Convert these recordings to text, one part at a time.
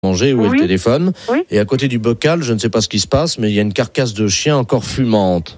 manger, où est le téléphone. Oui. Et à côté du bocal, je ne sais pas ce qui se passe, mais il y a une carcasse de chien encore fumante.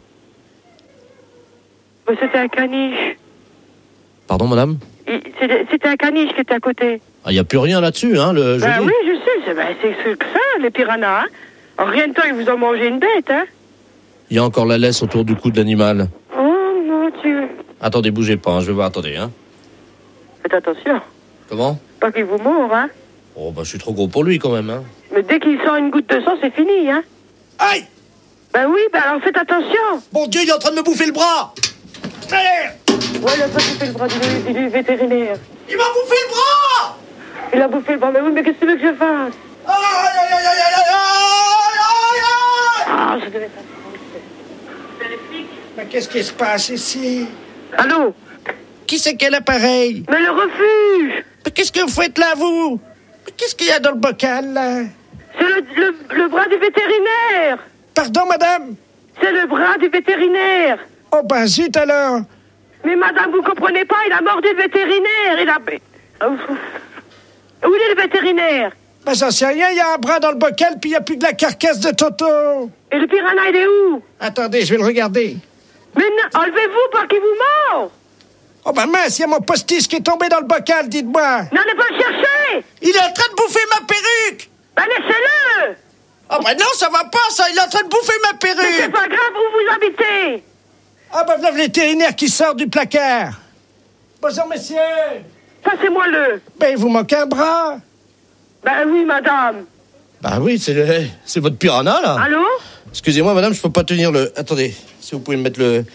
C'était un caniche. Pardon, madame? C'était un caniche qui était à côté. Ah, il n'y a plus rien là-dessus, hein, le jeudi. Oui, je sais, c'est que ça, les piranhas, hein. En rien de temps, ils vous ont mangé une bête, hein. Il y a encore la laisse autour du cou de l'animal. Oh, mon Dieu. Attendez, bougez pas, hein, je vais voir, attendez, hein. Faites attention. Comment? Pas qu'il vous mord, hein. Oh, bah, je suis trop gros pour lui, quand même, hein. Mais dès qu'il sent une goutte de sang, c'est fini, hein. Aïe! Oui, alors faites attention. Mon Dieu, il est en train de me bouffer le bras! Merde! Ouais, il a pas bouffé le bras du vétérinaire. Il m'a bouffé le bras! Il a bouffé le bras, mais oui, mais qu'est-ce que tu veux que je fasse? Aïe, aïe, aïe, aïe, aïe, aïe, aïe! Ah, je devais faire Mais qu'est-ce qui se passe ici? Allô? Qui c'est quel appareil? Mais le refuge! Mais qu'est-ce que vous faites là, vous? Mais qu'est-ce qu'il y a dans le bocal, là? C'est le bras du vétérinaire! Pardon, madame? C'est le bras du vétérinaire! Oh, ben zut alors! Mais madame, vous comprenez pas, il a mordu le vétérinaire! Où est le vétérinaire? Ben j'en sais rien, il y a un bras dans le bocal, puis il n'y a plus que la carcasse de Toto! Et le piranha, il est où? Attendez, je vais le regarder. Mais non, enlevez-vous, pas qu'il vous mord! Oh, ben mince, il y a mon postiche qui est tombé dans le bocal, dites-moi! N'allez pas le chercher! Il est en train de bouffer ma perruque! Ben laissez-le! Oh, ben non, ça va pas, ça! Il est en train de bouffer ma Mais perruque! c'est pas grave, où vous habitez? Ah, ben voilà le vétérinaire qui sort du placard! Bonjour, messieurs! Passez-moi le. Ben, il vous manque un bras! Ben oui, madame. Bah oui, c'est votre piranha, là. Allô? Excusez-moi, madame, je peux pas tenir le... Attendez, si vous pouvez me mettre le...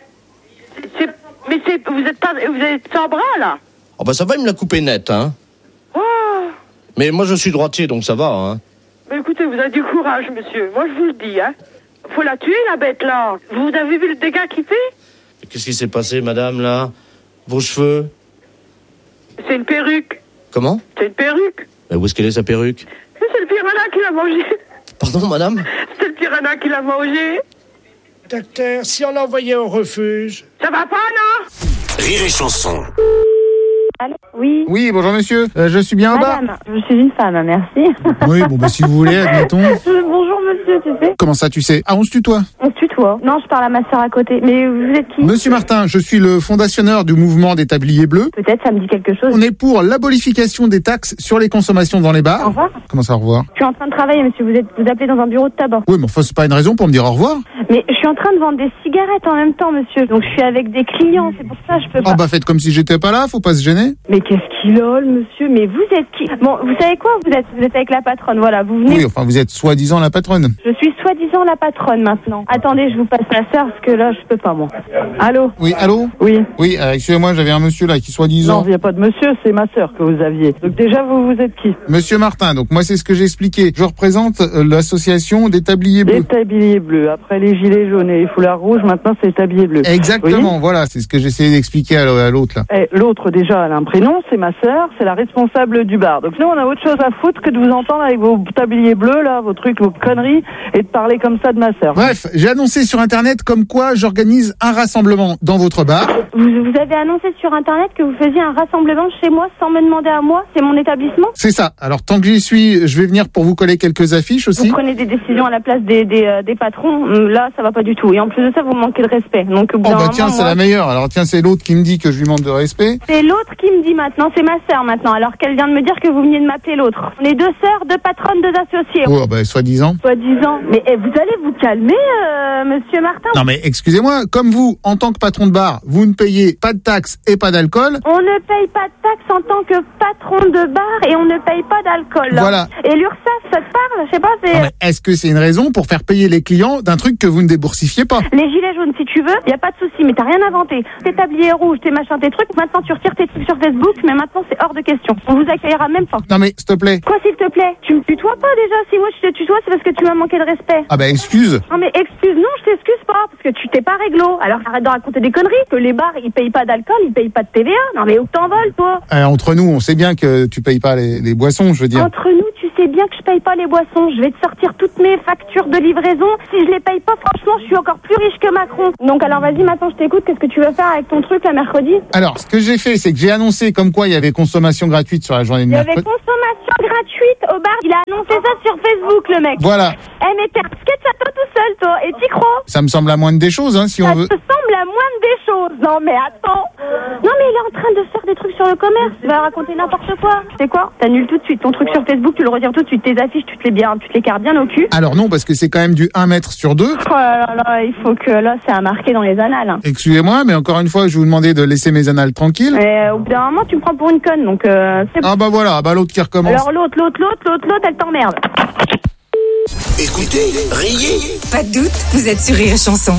Vous êtes sans bras, là? Oh, bah ça va, il me l'a coupé net, hein. Oh! Mais moi, je suis droitier, donc ça va, hein. Mais écoutez, vous avez du courage, monsieur. Moi, je vous le dis, hein. Faut la tuer, la bête, là. Vous avez vu le dégât qu'il fait? Qu'est-ce qui s'est passé, madame, là? Vos cheveux? C'est une perruque. Comment? C'est une perruque. Mais où est-ce qu'elle est, sa perruque? C'est le piranha qui l'a mangé. Pardon, madame? C'est le piranha qui l'a mangé. Docteur, si on l'envoyait au refuge... Ça va pas, non? Rire et chanson. Allô? Oui. Oui, bonjour monsieur, je suis bien en bas. Madame, je suis une femme, merci. Oui, bon bah si vous voulez, admettons. Bonjour monsieur, tu sais. Comment ça tu sais? Ah, on se tutoie. On se tutoie. Non, je parle à ma sœur à côté. Mais vous êtes qui? Monsieur Martin, je suis le fondationneur du mouvement des tabliers bleus. Peut-être, ça me dit quelque chose. On est pour l'abolification des taxes sur les consommations dans les bars. Au revoir. Comment ça, au revoir? Je suis en train de travailler, monsieur. Vous appelez dans un bureau de tabac. Oui, mais enfin, c'est pas une raison pour me dire au revoir. Mais je suis en train de vendre des cigarettes en même temps, monsieur. Donc je suis avec des clients, c'est pour ça que je peux pas. Oh bah faites comme si j'étais pas là, faut pas se gêner. Mais qu'est-ce qu'il a, le monsieur? Mais vous êtes qui? Bon, vous savez quoi? Vous êtes avec la patronne, voilà. Vous venez. Oui, enfin vous êtes soi-disant la patronne. Je suis soi-disant la patronne maintenant. Attendez, je vous passe ma sœur parce que là, je peux pas, moi. Allô? Oui, allô? Oui. Oui, excusez-moi, j'avais un monsieur là qui soi-disant... Non, il n'y a pas de monsieur, c'est ma sœur que vous aviez. Donc déjà, vous êtes qui? Monsieur Martin, donc moi c'est ce que j'ai expliqué. Je représente l'association des tabliers bleus. Les tabliers bleus. Après les gilets jaunes et les foulards rouges, maintenant c'est les tabliers bleus. Exactement, Oui. voilà, c'est ce que j'essayais d'expliquer à l'autre là. Et l'autre déjà, elle a un prénom, c'est ma sœur, c'est la responsable du bar. Donc nous, on a autre chose à foutre que de vous entendre avec vos tabliers bleus, là, vos trucs, vos conneries, et de parler comme ça de ma sœur. Bref, j'ai annoncé sur internet comme quoi j'organise un rassemblement dans votre bar. Vous avez annoncé sur internet que vous faisiez un rassemblement chez moi sans me demander à moi, c'est mon établissement? C'est ça. Alors tant que j'y suis, je vais venir pour vous coller quelques affiches aussi. Vous prenez des décisions à la place des patrons, là ça va pas du tout. Et en plus de ça, vous manquez de respect. Donc, Oh bah tiens, c'est la meilleure. Alors tiens, c'est l'autre qui me dit que je lui manque de respect. C'est l'autre qui me dit maintenant, c'est ma sœur maintenant, alors qu'elle vient de me dire que vous veniez de m'appeler l'autre. On est deux sœurs, deux patronnes, deux associés. Oh bah soi-disant. Soi-disant. Mais vous allez vous calmer, monsieur Martin? Non mais excusez-moi, comme vous, en tant que patron de bar, vous ne payez pas de taxes et pas d'alcool. On ne paye pas de taxes en tant que patron de bar et on ne paye pas d'alcool. Voilà. Et l'URSSAF, ça te parle? Je sais pas, c'est... Non, mais est-ce que c'est une raison pour faire payer les clients d'un truc que vous ne déboursifiez pas? Les gilets jaunes, si tu veux, y a pas de souci, mais t'as rien inventé. Tes tabliers rouges, tes machins, tes trucs, maintenant tu retires tes trucs sur Facebook, mais maintenant c'est hors de question. On vous accueillera même pas. Non mais s'il te plaît. Quoi, s'il te plaît? Tu me tutoies pas déjà? Si moi je te tutoie, c'est parce que tu m'as manqué de respect. Ah bah excuse. Non mais excuse, non, je t'excuse pas, parce que tu t'es pas réglo. Alors arrête de raconter des conneries, que les bars ils payent pas d'alcool, ils payent pas de TVA. Non mais où t'envoles, toi? Entre nous, on sait bien que tu payes pas les boissons, je veux dire. Entre nous, tu sais bien que je paye pas les boissons. Je vais te sortir toutes mes factures de livraison. Si je les paye pas, franchement, je suis encore plus riche que Macron. Donc alors vas-y, maintenant je t'écoute. Qu'est-ce que tu veux faire avec ton truc là mercredi? Alors, ce que j'ai fait, c'est que j'ai annoncé comme quoi il y avait consommation gratuite sur la journée de Il y avait mercredi. consommation gratuite au bar. Il a annoncé ça sur Facebook, le mec. Voilà, Eh mais t'es un sketch à toi tout seul, toi. Et t'y crois? ça me semble la moindre des choses, hein, si Ça on veut. te semble la moindre des choses. Non mais attends. Non mais il est en train de faire des trucs sur le commerce. Il va raconter n'importe quoi. C'est quoi? T'annules tout de suite ton truc sur Facebook. Tu le retires tout de suite. Tes affiches, tu te les cartes bien au cul. Alors non, parce que c'est quand même du 1 mètre sur 2. Oh là là, il faut que là, c'est à marquer dans les annales. Hein. Excusez-moi, mais encore une fois, je vous demandais de laisser mes annales tranquilles. Et au bout d'un moment, tu me prends pour une conne, donc c'est bon. Ah bah voilà, bah l'autre qui recommence. Alors l'autre, elle t'emmerde. Écoutez, riez. Pas de doute, vous êtes sur Rire et Chanson.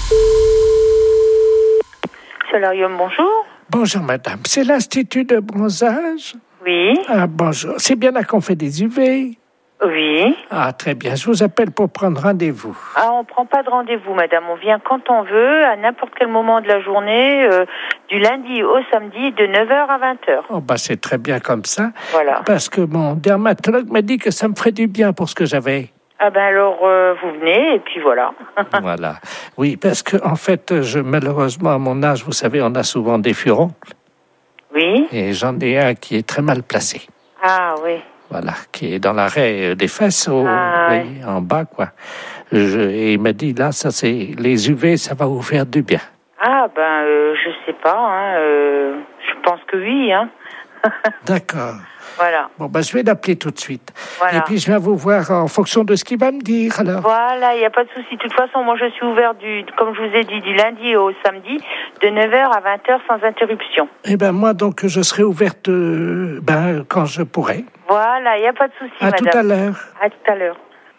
Solarium, bonjour. Bonjour madame, c'est l'Institut de bronzage? Oui, Ah bonjour, c'est bien là qu'on fait des UV? oui. Ah très bien, je vous appelle pour prendre rendez-vous. Ah, on prend pas de rendez-vous, madame. On vient quand on veut, à n'importe quel moment de la journée, du lundi au samedi, de 9h à 20h. Oh bah c'est très bien comme ça, Voilà. parce que mon dermatologue m'a dit que ça me ferait du bien pour ce que j'avais. Ah ben alors, vous venez, et puis voilà. Voilà. Oui, parce que en fait, malheureusement à mon âge, vous savez, on a souvent des furoncles, Oui. et j'en ai un qui est très mal placé. Ah oui. Voilà, qui est dans l'arrêt des fesses, Ah, vous ouais. voyez, en bas, quoi. Et il m'a dit, là, ça c'est les UV, ça va vous faire du bien. Ah ben, je sais pas, hein. Je pense que oui, hein. D'accord. Voilà. Bon, bah, je vais l'appeler tout de suite. Voilà. Et puis, je viens vous voir en fonction de ce qu'il va me dire, alors. Voilà, il n'y a pas de souci. De toute façon, moi, je suis ouvert comme je vous ai dit, du lundi au samedi, de 9h à 20h sans interruption. Eh ben, moi, donc, je serai ouverte, quand je pourrai. Voilà, il n'y a pas de souci, À madame. tout à l'heure. À tout à l'heure.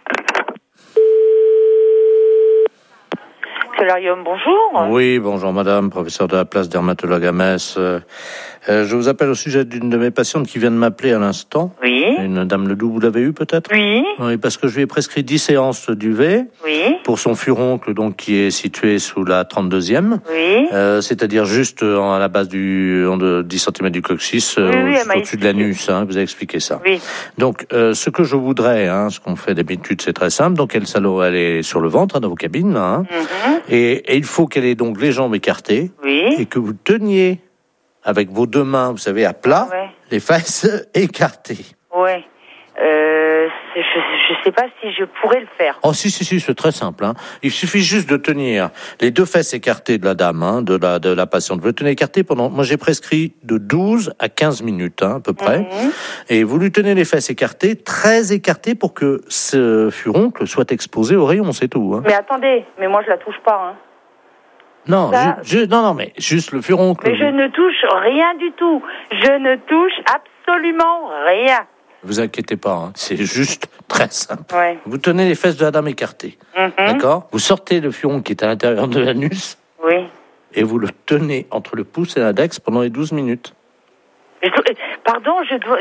Solarium, bonjour. Oui, bonjour madame, professeur de la place dermatologue à Metz. Je vous appelle au sujet d'une de mes patientes qui vient de m'appeler à l'instant. Oui. Une dame Ledoux, vous l'avez eu peut-être? Oui. Oui, parce que je lui ai prescrit 10 séances d'UV Oui. pour son furoncle, donc qui est situé sous la 32e. Oui. C'est-à-dire juste à la base de 10 cm du coccyx, Oui, elle juste m'a au-dessus de l'anus, hein, vous avez expliqué ça. Oui. Donc, ce que je voudrais, ce qu'on fait d'habitude, c'est très simple. Donc, elle est sur le ventre, dans vos cabines, là, Mhm. et il faut qu'elle ait donc les jambes écartées Oui. et que vous teniez avec vos deux mains, vous savez, à plat, Ouais. les fesses écartées. Ouais. Je sais pas si je pourrais le faire. Oh, si, c'est très simple, hein. Il suffit juste de tenir les deux fesses écartées de la dame, de la patiente. Vous les tenez écartées moi j'ai prescrit de 12 à 15 minutes, à peu près. Mhm. Et vous lui tenez les fesses écartées, très écartées pour que ce furoncle soit exposé au rayon, c'est tout, hein. Mais attendez, mais moi je la touche pas, hein. Non, Ça- non, mais juste le furoncle. Mais je ne touche rien du tout. Je ne touche absolument rien. Vous inquiétez pas, hein. C'est juste très simple. Ouais. Vous tenez les fesses de la dame écartées, Mhm. d'accord? Vous sortez le furoncle qui est à l'intérieur de l'anus Oui. et vous le tenez entre le pouce et l'index pendant les 12 minutes. Pardon,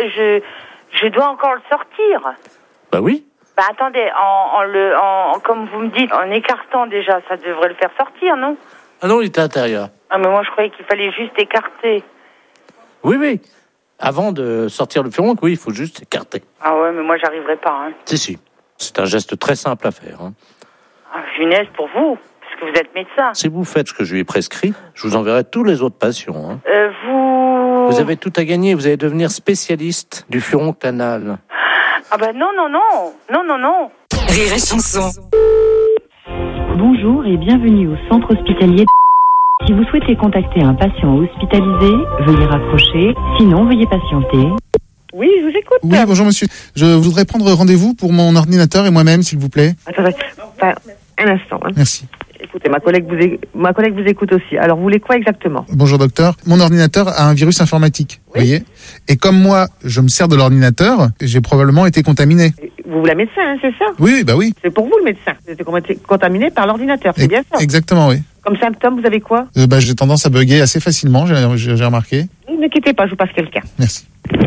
je dois encore le sortir. Bah oui. Bah attendez, comme vous me dites, en écartant déjà, ça devrait le faire sortir, non? Ah non, il était à l'intérieur. Ah mais moi je croyais qu'il fallait juste écarter. Oui. Avant de sortir le furoncle, oui, il faut juste écarter. Ah ouais, mais moi j'arriverai pas, hein. Si. C'est un geste très simple à faire, hein. Ah, funeste pour vous, parce que vous êtes médecin. Si vous faites ce que je lui ai prescrit, je vous enverrai tous les autres patients, hein. Vous Vous avez tout à gagner, vous allez devenir spécialiste du furoncle anal. Ah bah non. Rire et Chanson. Bonjour et bienvenue au centre hospitalier. Si vous souhaitez contacter un patient hospitalisé, veuillez raccrocher, sinon veuillez patienter. Oui, je vous écoute. Oui, bonjour monsieur. Je voudrais prendre rendez-vous pour mon ordinateur et moi-même, s'il vous plaît. Attendez, un instant. Hein. Merci. Écoutez, ma collègue vous écoute aussi. Alors, vous voulez quoi exactement? Bonjour docteur. Mon ordinateur a un virus informatique, vous voyez. Et comme moi, je me sers de l'ordinateur, j'ai probablement été contaminé. Vous la médecin, hein, c'est ça? Oui, bah oui. C'est pour vous le médecin. Vous êtes contaminé par l'ordinateur, c'est bien ça? Exactement, oui. Comme symptôme, vous avez quoi? J'ai tendance à bugger assez facilement, j'ai remarqué. Ne vous inquiétez pas, je vous passe quelqu'un. Merci.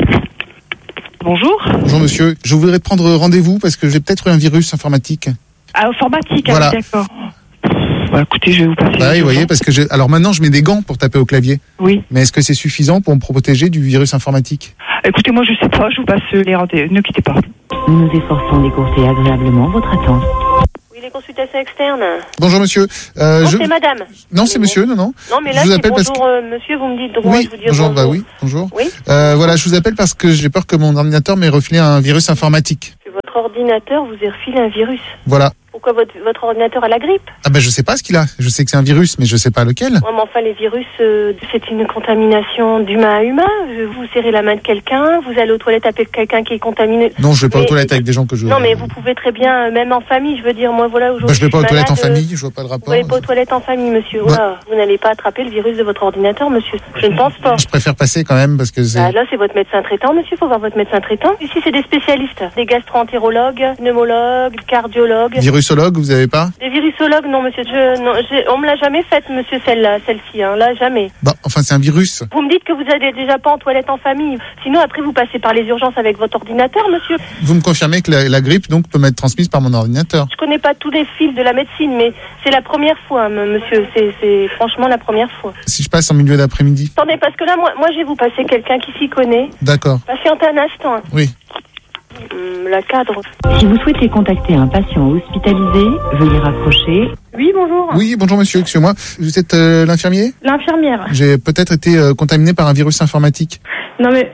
Bonjour. Bonjour monsieur. Je voudrais prendre rendez-vous parce que j'ai peut-être eu un virus informatique. Ah, informatique, Voilà. d'accord. Bah, écoutez, je vais vous passer. Bah oui, vous voyez, parce que alors maintenant je mets des gants pour taper au clavier. Oui. Mais est-ce que c'est suffisant pour me protéger du virus informatique? Écoutez, moi, je sais pas, je vous passe les rendez-vous. Ne quittez pas. Nous nous efforçons d'écourter agréablement votre attente. Oui, les consultations externes. Bonjour monsieur. Non, c'est madame. Non, c'est monsieur, non. Non, mais là, Je vous c'est appelle bonjour, parce monsieur, vous me dites droit, Oui, je vous dis bonjour, bonjour. oui, bonjour. Oui. Voilà, je vous appelle parce que j'ai peur que mon ordinateur m'ait refilé un virus informatique. Que votre ordinateur vous ait refilé un virus. Voilà. Pourquoi votre ordinateur a la grippe? Ah ben je sais pas ce qu'il a. Je sais que c'est un virus, mais je sais pas lequel. Ouais, mais enfin, les virus, c'est une contamination d'humain à humain. Vous serrez la main de quelqu'un, vous allez aux toilettes avec quelqu'un qui est contaminé. Non, je vais pas aux toilettes avec des gens que je... Non, mais vous pouvez très bien, même en famille, je veux dire, moi, voilà, aujourd'hui... Bah, je vais pas aux toilettes en malade, famille, je vois pas le Vous rapport. n'allez pas aux toilettes en famille, monsieur. Voilà, vous n'allez pas attraper le virus de votre ordinateur, monsieur. Je ne pense pas. Je préfère passer quand même parce que c'est... Bah, là, c'est votre médecin traitant, monsieur. Faut voir votre médecin traitant. Ici, c'est des spécialistes. Des gastro-entérologues, pneumologues, cardiologues. Virusologue, vous avez pas? Des virusologues, non, monsieur. On me l'a jamais faite, monsieur, celle-ci, hein. Là, jamais. Bah, enfin, c'est un virus. Vous me dites que vous n'allez déjà pas en toilette en famille. Sinon, après, vous passez par les urgences avec votre ordinateur, monsieur. Vous me confirmez que la grippe, donc, peut m'être transmise par mon ordinateur? Je connais pas tous les fils de la médecine, mais c'est la première fois, monsieur. C'est franchement la première fois. Si je passe en milieu d'après-midi? Attendez, parce que là, moi, je vais vous passer quelqu'un qui s'y connaît. D'accord. Patientez un instant. Oui. La cadre. Si vous souhaitez contacter un patient hospitalisé, veuillez raccrocher. Oui, bonjour. Oui, bonjour monsieur, excusez-moi. Vous êtes l'infirmier? L'infirmière. J'ai peut-être été contaminé par un virus informatique. Non mais...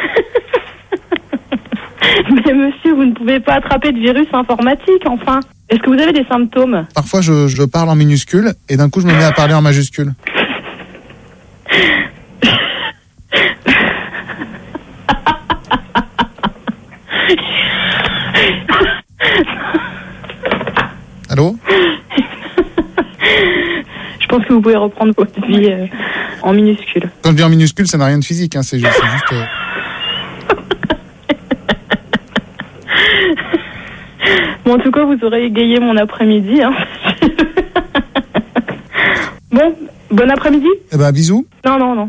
mais monsieur, vous ne pouvez pas attraper de virus informatique, enfin. Est-ce que vous avez des symptômes? Parfois, je parle en minuscule et d'un coup, je me mets à parler en majuscule. Allô? Je pense que vous pouvez reprendre votre vie en minuscule. Quand je dis en minuscule, ça n'a rien de physique, hein, c'est juste... Bon, en tout cas, vous aurez égayé mon après-midi. Hein. Bon après-midi. Eh ben, bisous. Non.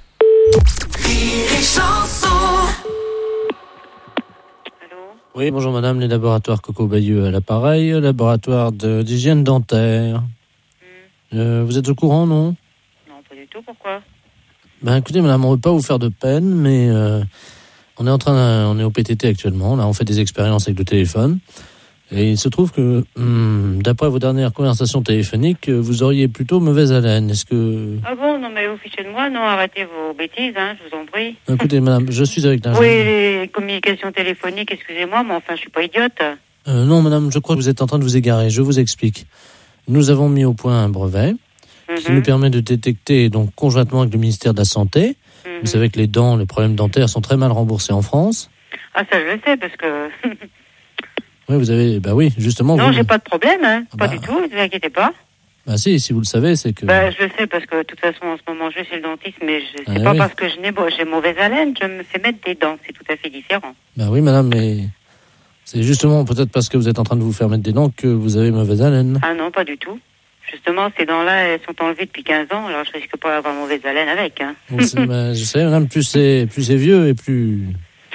Oui, bonjour madame, les laboratoires Coco Bayeux à l'appareil, laboratoire d'hygiène dentaire. Vous êtes au courant, non? Non, pas du tout, pourquoi? Ben écoutez madame, on ne veut pas vous faire de peine, mais on est au PTT actuellement, là on fait des expériences avec le téléphone. Et il se trouve que, d'après vos dernières conversations téléphoniques, vous auriez plutôt mauvaise haleine. Est-ce que... Ah bon, non mais vous fichez de moi, non, arrêtez vos bêtises, hein, je vous en prie. Écoutez madame, je suis avec l'ingénieur. Oui, les communications téléphoniques, excusez-moi, mais enfin, je suis pas idiote. Non madame, je crois que vous êtes en train de vous égarer, je vous explique. Nous avons mis au point un brevet qui nous permet de détecter, donc conjointement avec le ministère de la Santé, vous savez que les problèmes dentaires sont très mal remboursés en France. Ah, ça je le sais, parce que... Oui, vous avez... Bah oui, justement... Non, vous... j'ai pas de problème, hein. Pas du tout, ne vous inquiétez pas. Bah si vous le savez, c'est que... Bah, je le sais, parce que de toute façon, en ce moment, je vais chez le dentiste, mais c'est pas parce que j'ai mauvaise haleine, je me fais mettre des dents, c'est tout à fait différent. Bah oui, madame, mais... C'est justement peut-être parce que vous êtes en train de vous faire mettre des dents que vous avez mauvaise haleine. Ah non, pas du tout. Justement, ces dents-là, elles sont enlevées depuis 15 ans, alors je risque pas d'avoir mauvaise haleine avec, hein. Je sais, madame, plus c'est vieux et plus...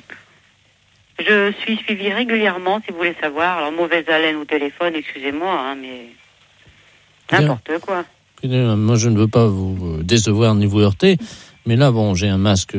Je suis suivie régulièrement, si vous voulez savoir. Alors, mauvaise haleine au téléphone, excusez-moi, hein, mais... N'importe quoi. Moi, je ne veux pas vous décevoir ni vous heurter, mais là, bon, j'ai un masque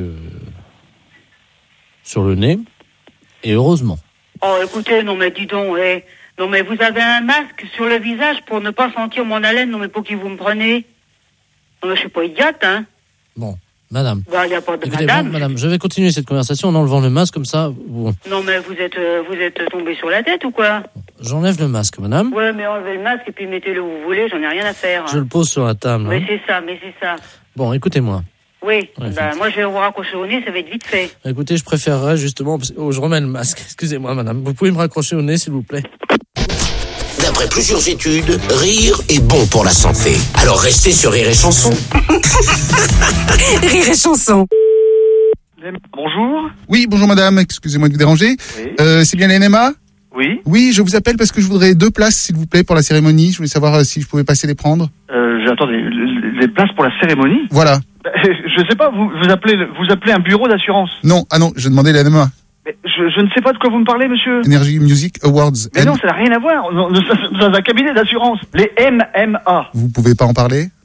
sur le nez, et heureusement. Oh, écoutez, non mais dis donc, non mais vous avez un masque sur le visage pour ne pas sentir mon haleine, non mais pour qui vous me prenez? Non mais je suis pas idiote, hein. Bon, madame. Bah, y a pas de écoutez, madame. Bon, madame, je vais continuer cette conversation en enlevant le masque, comme ça... Bon. Non mais vous êtes tombé sur la tête ou quoi? J'enlève le masque, madame. Ouais, mais enlevez le masque et puis mettez-le où vous voulez, j'en ai rien à faire. Je le pose sur la table. Mais c'est ça. Bon, écoutez-moi. Oui, moi je vais vous raccrocher au nez, ça va être vite fait. Écoutez, je préférerais justement... je remets le masque. Excusez-moi, madame. Vous pouvez me raccrocher au nez, s'il vous plaît. D'après plusieurs études, rire est bon pour la santé. Alors restez sur Rire et Chanson. Rire et Chanson. Bonjour. Oui, bonjour madame, excusez-moi de vous déranger. Oui. C'est bien l'NMA? Oui. Oui, je vous appelle parce que je voudrais 2 places, s'il vous plaît, pour la cérémonie. Je voulais savoir si je pouvais passer les prendre. Attendez, les places pour la cérémonie? Voilà. Je sais pas, vous appelez un bureau d'assurance? Non, je demandais l'NMA. Mais je ne sais pas de quoi vous me parlez, monsieur. Energy Music Awards. Mais non, ça n'a rien à voir. Dans un cabinet d'assurance. Les MMA. Vous pouvez pas en parler?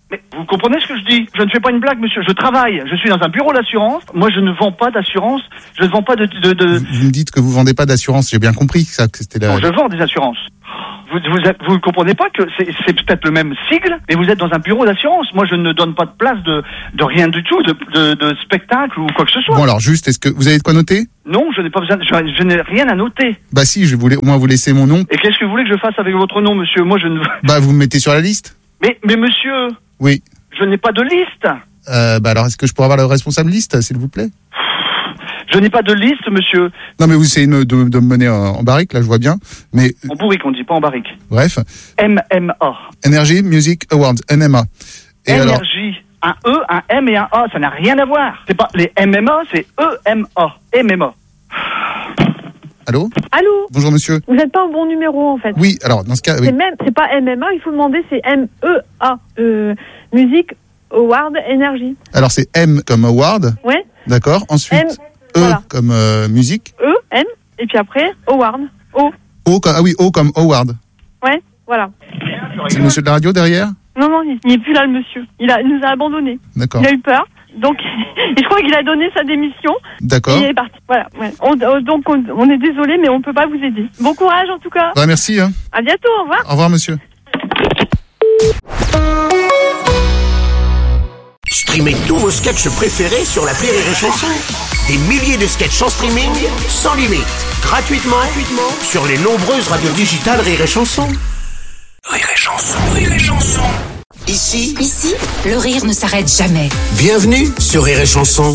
Mais vous comprenez ce que je dis? Je ne fais pas une blague, monsieur. Je travaille. Je suis dans un bureau d'assurance. Moi, je ne vends pas d'assurance. Je ne vends pas de... Vous me dites que vous vendez pas d'assurance. J'ai bien compris ça, que c'était Non, je vends des assurances. Vous ne comprenez pas que c'est peut-être le même sigle, mais vous êtes dans un bureau d'assurance. Moi, je ne donne pas de place de rien du tout, de spectacle ou quoi que ce soit. Bon, alors juste, est-ce que vous avez de quoi noter? Non, je n'ai pas besoin. Je n'ai rien à noter. Bah si, je voulais au moins vous laisser mon nom. Et qu'est-ce que vous voulez que je fasse avec votre nom, monsieur? Moi, je ne... Bah vous me mettez sur la liste. Mais monsieur... Oui. Je n'ai pas de liste. Bah alors, est-ce que je pourrais avoir le responsable liste, s'il vous plaît? Je n'ai pas de liste, monsieur. Non, mais vous essayez de me mener en barrique, là, je vois bien. Mais en bourrique, on dit, pas en barrique. Bref. MMA. Energy Music Awards, NMA. Et Energy. Un E, un M et un A, ça n'a rien à voir. C'est pas les MMA, c'est EMA. MMA. Allô? Allô? Bonjour, monsieur. Vous n'êtes pas au bon numéro, en fait. Oui, alors, dans ce cas... Oui. C'est pas MMA, il faut demander, c'est MEA. Music Award Energy. Alors, c'est M comme Award. Ouais. D'accord. Ensuite, E voilà. Comme musique. E, M, et puis après, Award. O. O comme, ah oui, O comme Award. Ouais, voilà. C'est le monsieur de la radio derrière? Non, il n'est plus là, le monsieur. Il nous a abandonnés. D'accord. Il a eu peur. Donc, je crois qu'il a donné sa démission. D'accord. Et il est parti. Voilà. Ouais. Donc, on est désolé, mais on ne peut pas vous aider. Bon courage, en tout cas. Ouais, merci. Hein. À bientôt, au revoir. Au revoir, monsieur. Streamez tous vos sketchs préférés sur l'appli Rire et Chanson. Des milliers de sketchs en streaming, sans limite, gratuitement sur les nombreuses radios digitales Rire et Chanson. Rire et Chanson, Rire et Chanson. Ici, le rire ne s'arrête jamais. Bienvenue sur Rire et Chanson.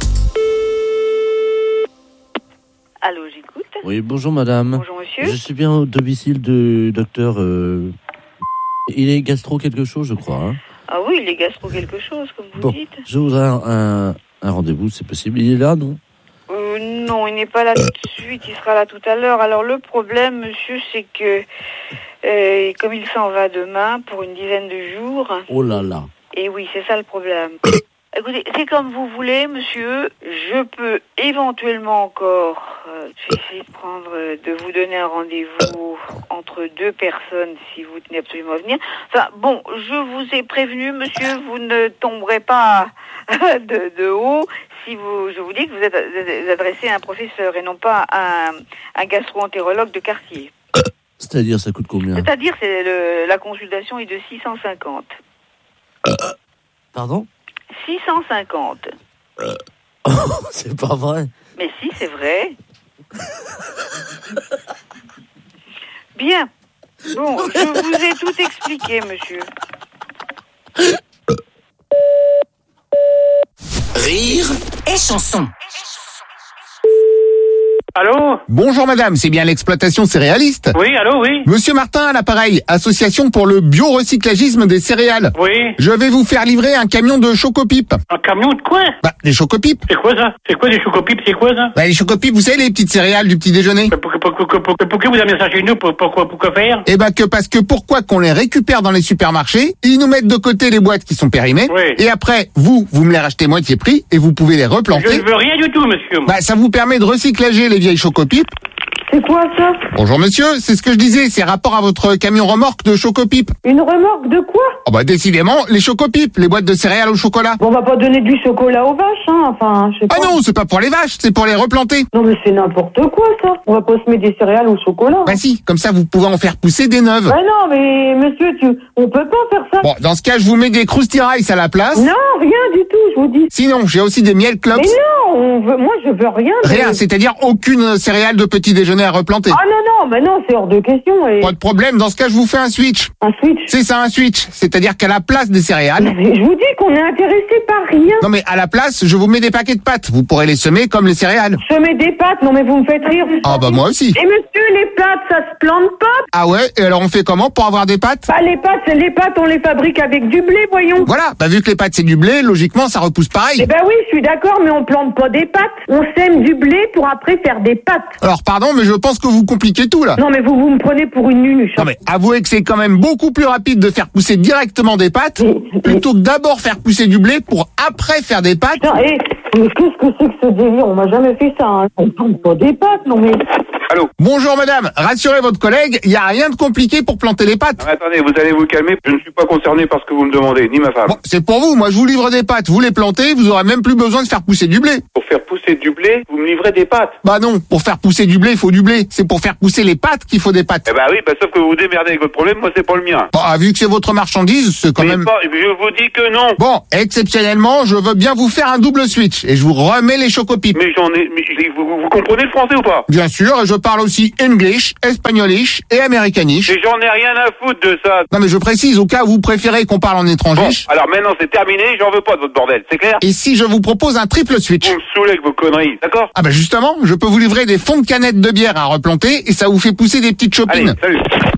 Allô, j'écoute. Oui, bonjour madame. Bonjour monsieur. Je suis bien au domicile du docteur... Il est gastro quelque chose, je crois. Hein. Ah oui, il est gastro quelque chose, comme vous dites. Je voudrais un rendez-vous, c'est possible. Il est là, non? Non, il n'est pas là tout de suite, il sera là tout à l'heure. Alors le problème, monsieur, c'est que comme il s'en va demain pour une dizaine de jours... Oh là là. Et oui, c'est ça le problème. Écoutez, c'est comme vous voulez, monsieur. Je peux éventuellement encore essayer de vous donner un rendez-vous entre deux personnes si vous tenez absolument à venir. Enfin, bon, je vous ai prévenu, monsieur, vous ne tomberez pas de haut si je vous dis que vous êtes adressé à un professeur et non pas à un gastro-entérologue de quartier. C'est-à-dire, ça coûte combien? C'est-à-dire, la consultation est de 650. Pardon? 650. C'est pas vrai. Mais si, c'est vrai. Bien. Bon, je vous ai tout expliqué, monsieur. Rire et Chanson. Allô? Bonjour madame, c'est bien l'exploitation céréaliste? Oui, allô, oui. Monsieur Martin à l'appareil, association pour le biorecyclagisme des céréales. Oui. Je vais vous faire livrer un camion de chocopipes. Un camion de quoi? Bah, des chocopipes. C'est quoi ça? C'est quoi des chocopipes? C'est quoi ça? Bah, les chocopipes, vous savez, les petites céréales du petit déjeuner. Pourquoi vous amenez ça chez nous? Pourquoi faire? Eh bah, parce que pourquoi qu'on les récupère dans les supermarchés, ils nous mettent de côté les boîtes qui sont périmées, oui. Et après, vous me les rachetez moitié prix, et vous pouvez les replanter. Je ne veux rien du tout, monsieur. Bah, ça vous permet de recyclager les vieilles chocopipes. C'est quoi ça? Bonjour monsieur, c'est ce que je disais, c'est rapport à votre camion remorque de chocopipes. Une remorque de quoi? Oh bah décidément, les chocopipes, les boîtes de céréales au chocolat. Bon, on va pas donner du chocolat aux vaches, hein, enfin, je sais pas. Ah non, c'est pas pour les vaches, c'est pour les replanter. Non mais c'est n'importe quoi ça. On va pas se mettre des céréales au chocolat. Bah si, comme ça vous pouvez en faire pousser des neuves. Bah non mais monsieur, on peut pas faire ça. Bon, dans ce cas, je vous mets des Krusty Rice à la place. Non, rien du tout, je vous dis. Sinon, j'ai aussi des miel clops. Mais non, moi je veux rien. Rien, c'est-à-dire aucune céréale de petit déjeuner à replanter. Ah non, mais non, c'est hors de question. Et... Pas de problème, dans ce cas, je vous fais un switch. Un switch? C'est ça, un switch. C'est-à-dire qu'à la place des céréales... Mais je vous dis qu'on est intéressé par rien. Non mais à la place, je vous mets des paquets de pâtes. Vous pourrez les semer comme les céréales. Semer des pâtes? Non mais vous me faites rire. Ah bah moi aussi. Et monsieur, les pâtes, ça se plante pas? Ah ouais, et alors on fait comment pour avoir des pâtes? Bah les pâtes, on les fabrique avec du blé, voyons. Voilà, bah vu que les pâtes c'est du blé, logiquement ça repousse pareil. Eh ben oui, je suis d'accord, mais on plante pas des pâtes. On sème du blé pour après faire des pâtes. Alors pardon, mais je pense que vous compliquez tout là. Non mais vous me prenez pour une nunuche. Non mais avouez que c'est quand même beaucoup plus rapide de faire pousser directement des pâtes plutôt que d'abord faire pousser du blé pour après faire des pâtes. Putain, mais qu'est-ce que c'est que ce délire? On m'a jamais fait ça, hein. On plante pas des pâtes, non mais... Allô. Bonjour madame, rassurez votre collègue, il n'y a rien de compliqué pour planter les pâtes. Non, mais attendez, vous allez vous calmer, je ne suis pas concerné par ce que vous me demandez, ni ma femme. Bon, c'est pour vous, moi je vous livre des pâtes, vous les plantez, vous aurez même plus besoin de faire pousser du blé. Pour faire pousser du blé, vous me livrez des pâtes. Bah non, pour faire pousser du blé, il faut du blé. C'est pour faire pousser les pâtes qu'il faut des pâtes. Eh bah oui, sauf que vous vous démerdez avec votre problème, moi c'est pas le mien. Bon, vu que c'est votre marchandise, c'est quand même... Je vous dis que non. Bon, exceptionnellement, je veux bien vous faire un double switch et je vous remets les chocopipes. Mais vous comprenez le français ou pas? Bien sûr, et je parle aussi English, Espagnolish et Americanish. Mais j'en ai rien à foutre de ça. Non mais je précise, au cas où vous préférez qu'on parle en étranger. Bon, alors maintenant c'est terminé, j'en veux pas de votre bordel, c'est clair? Et si je vous propose un triple switch? Vous me saoulez avec vos conneries, d'accord? Ah bah justement, je peux vous livrer des fonds de canettes de bière à replanter et ça vous fait pousser des petites chopines. Allez, salut.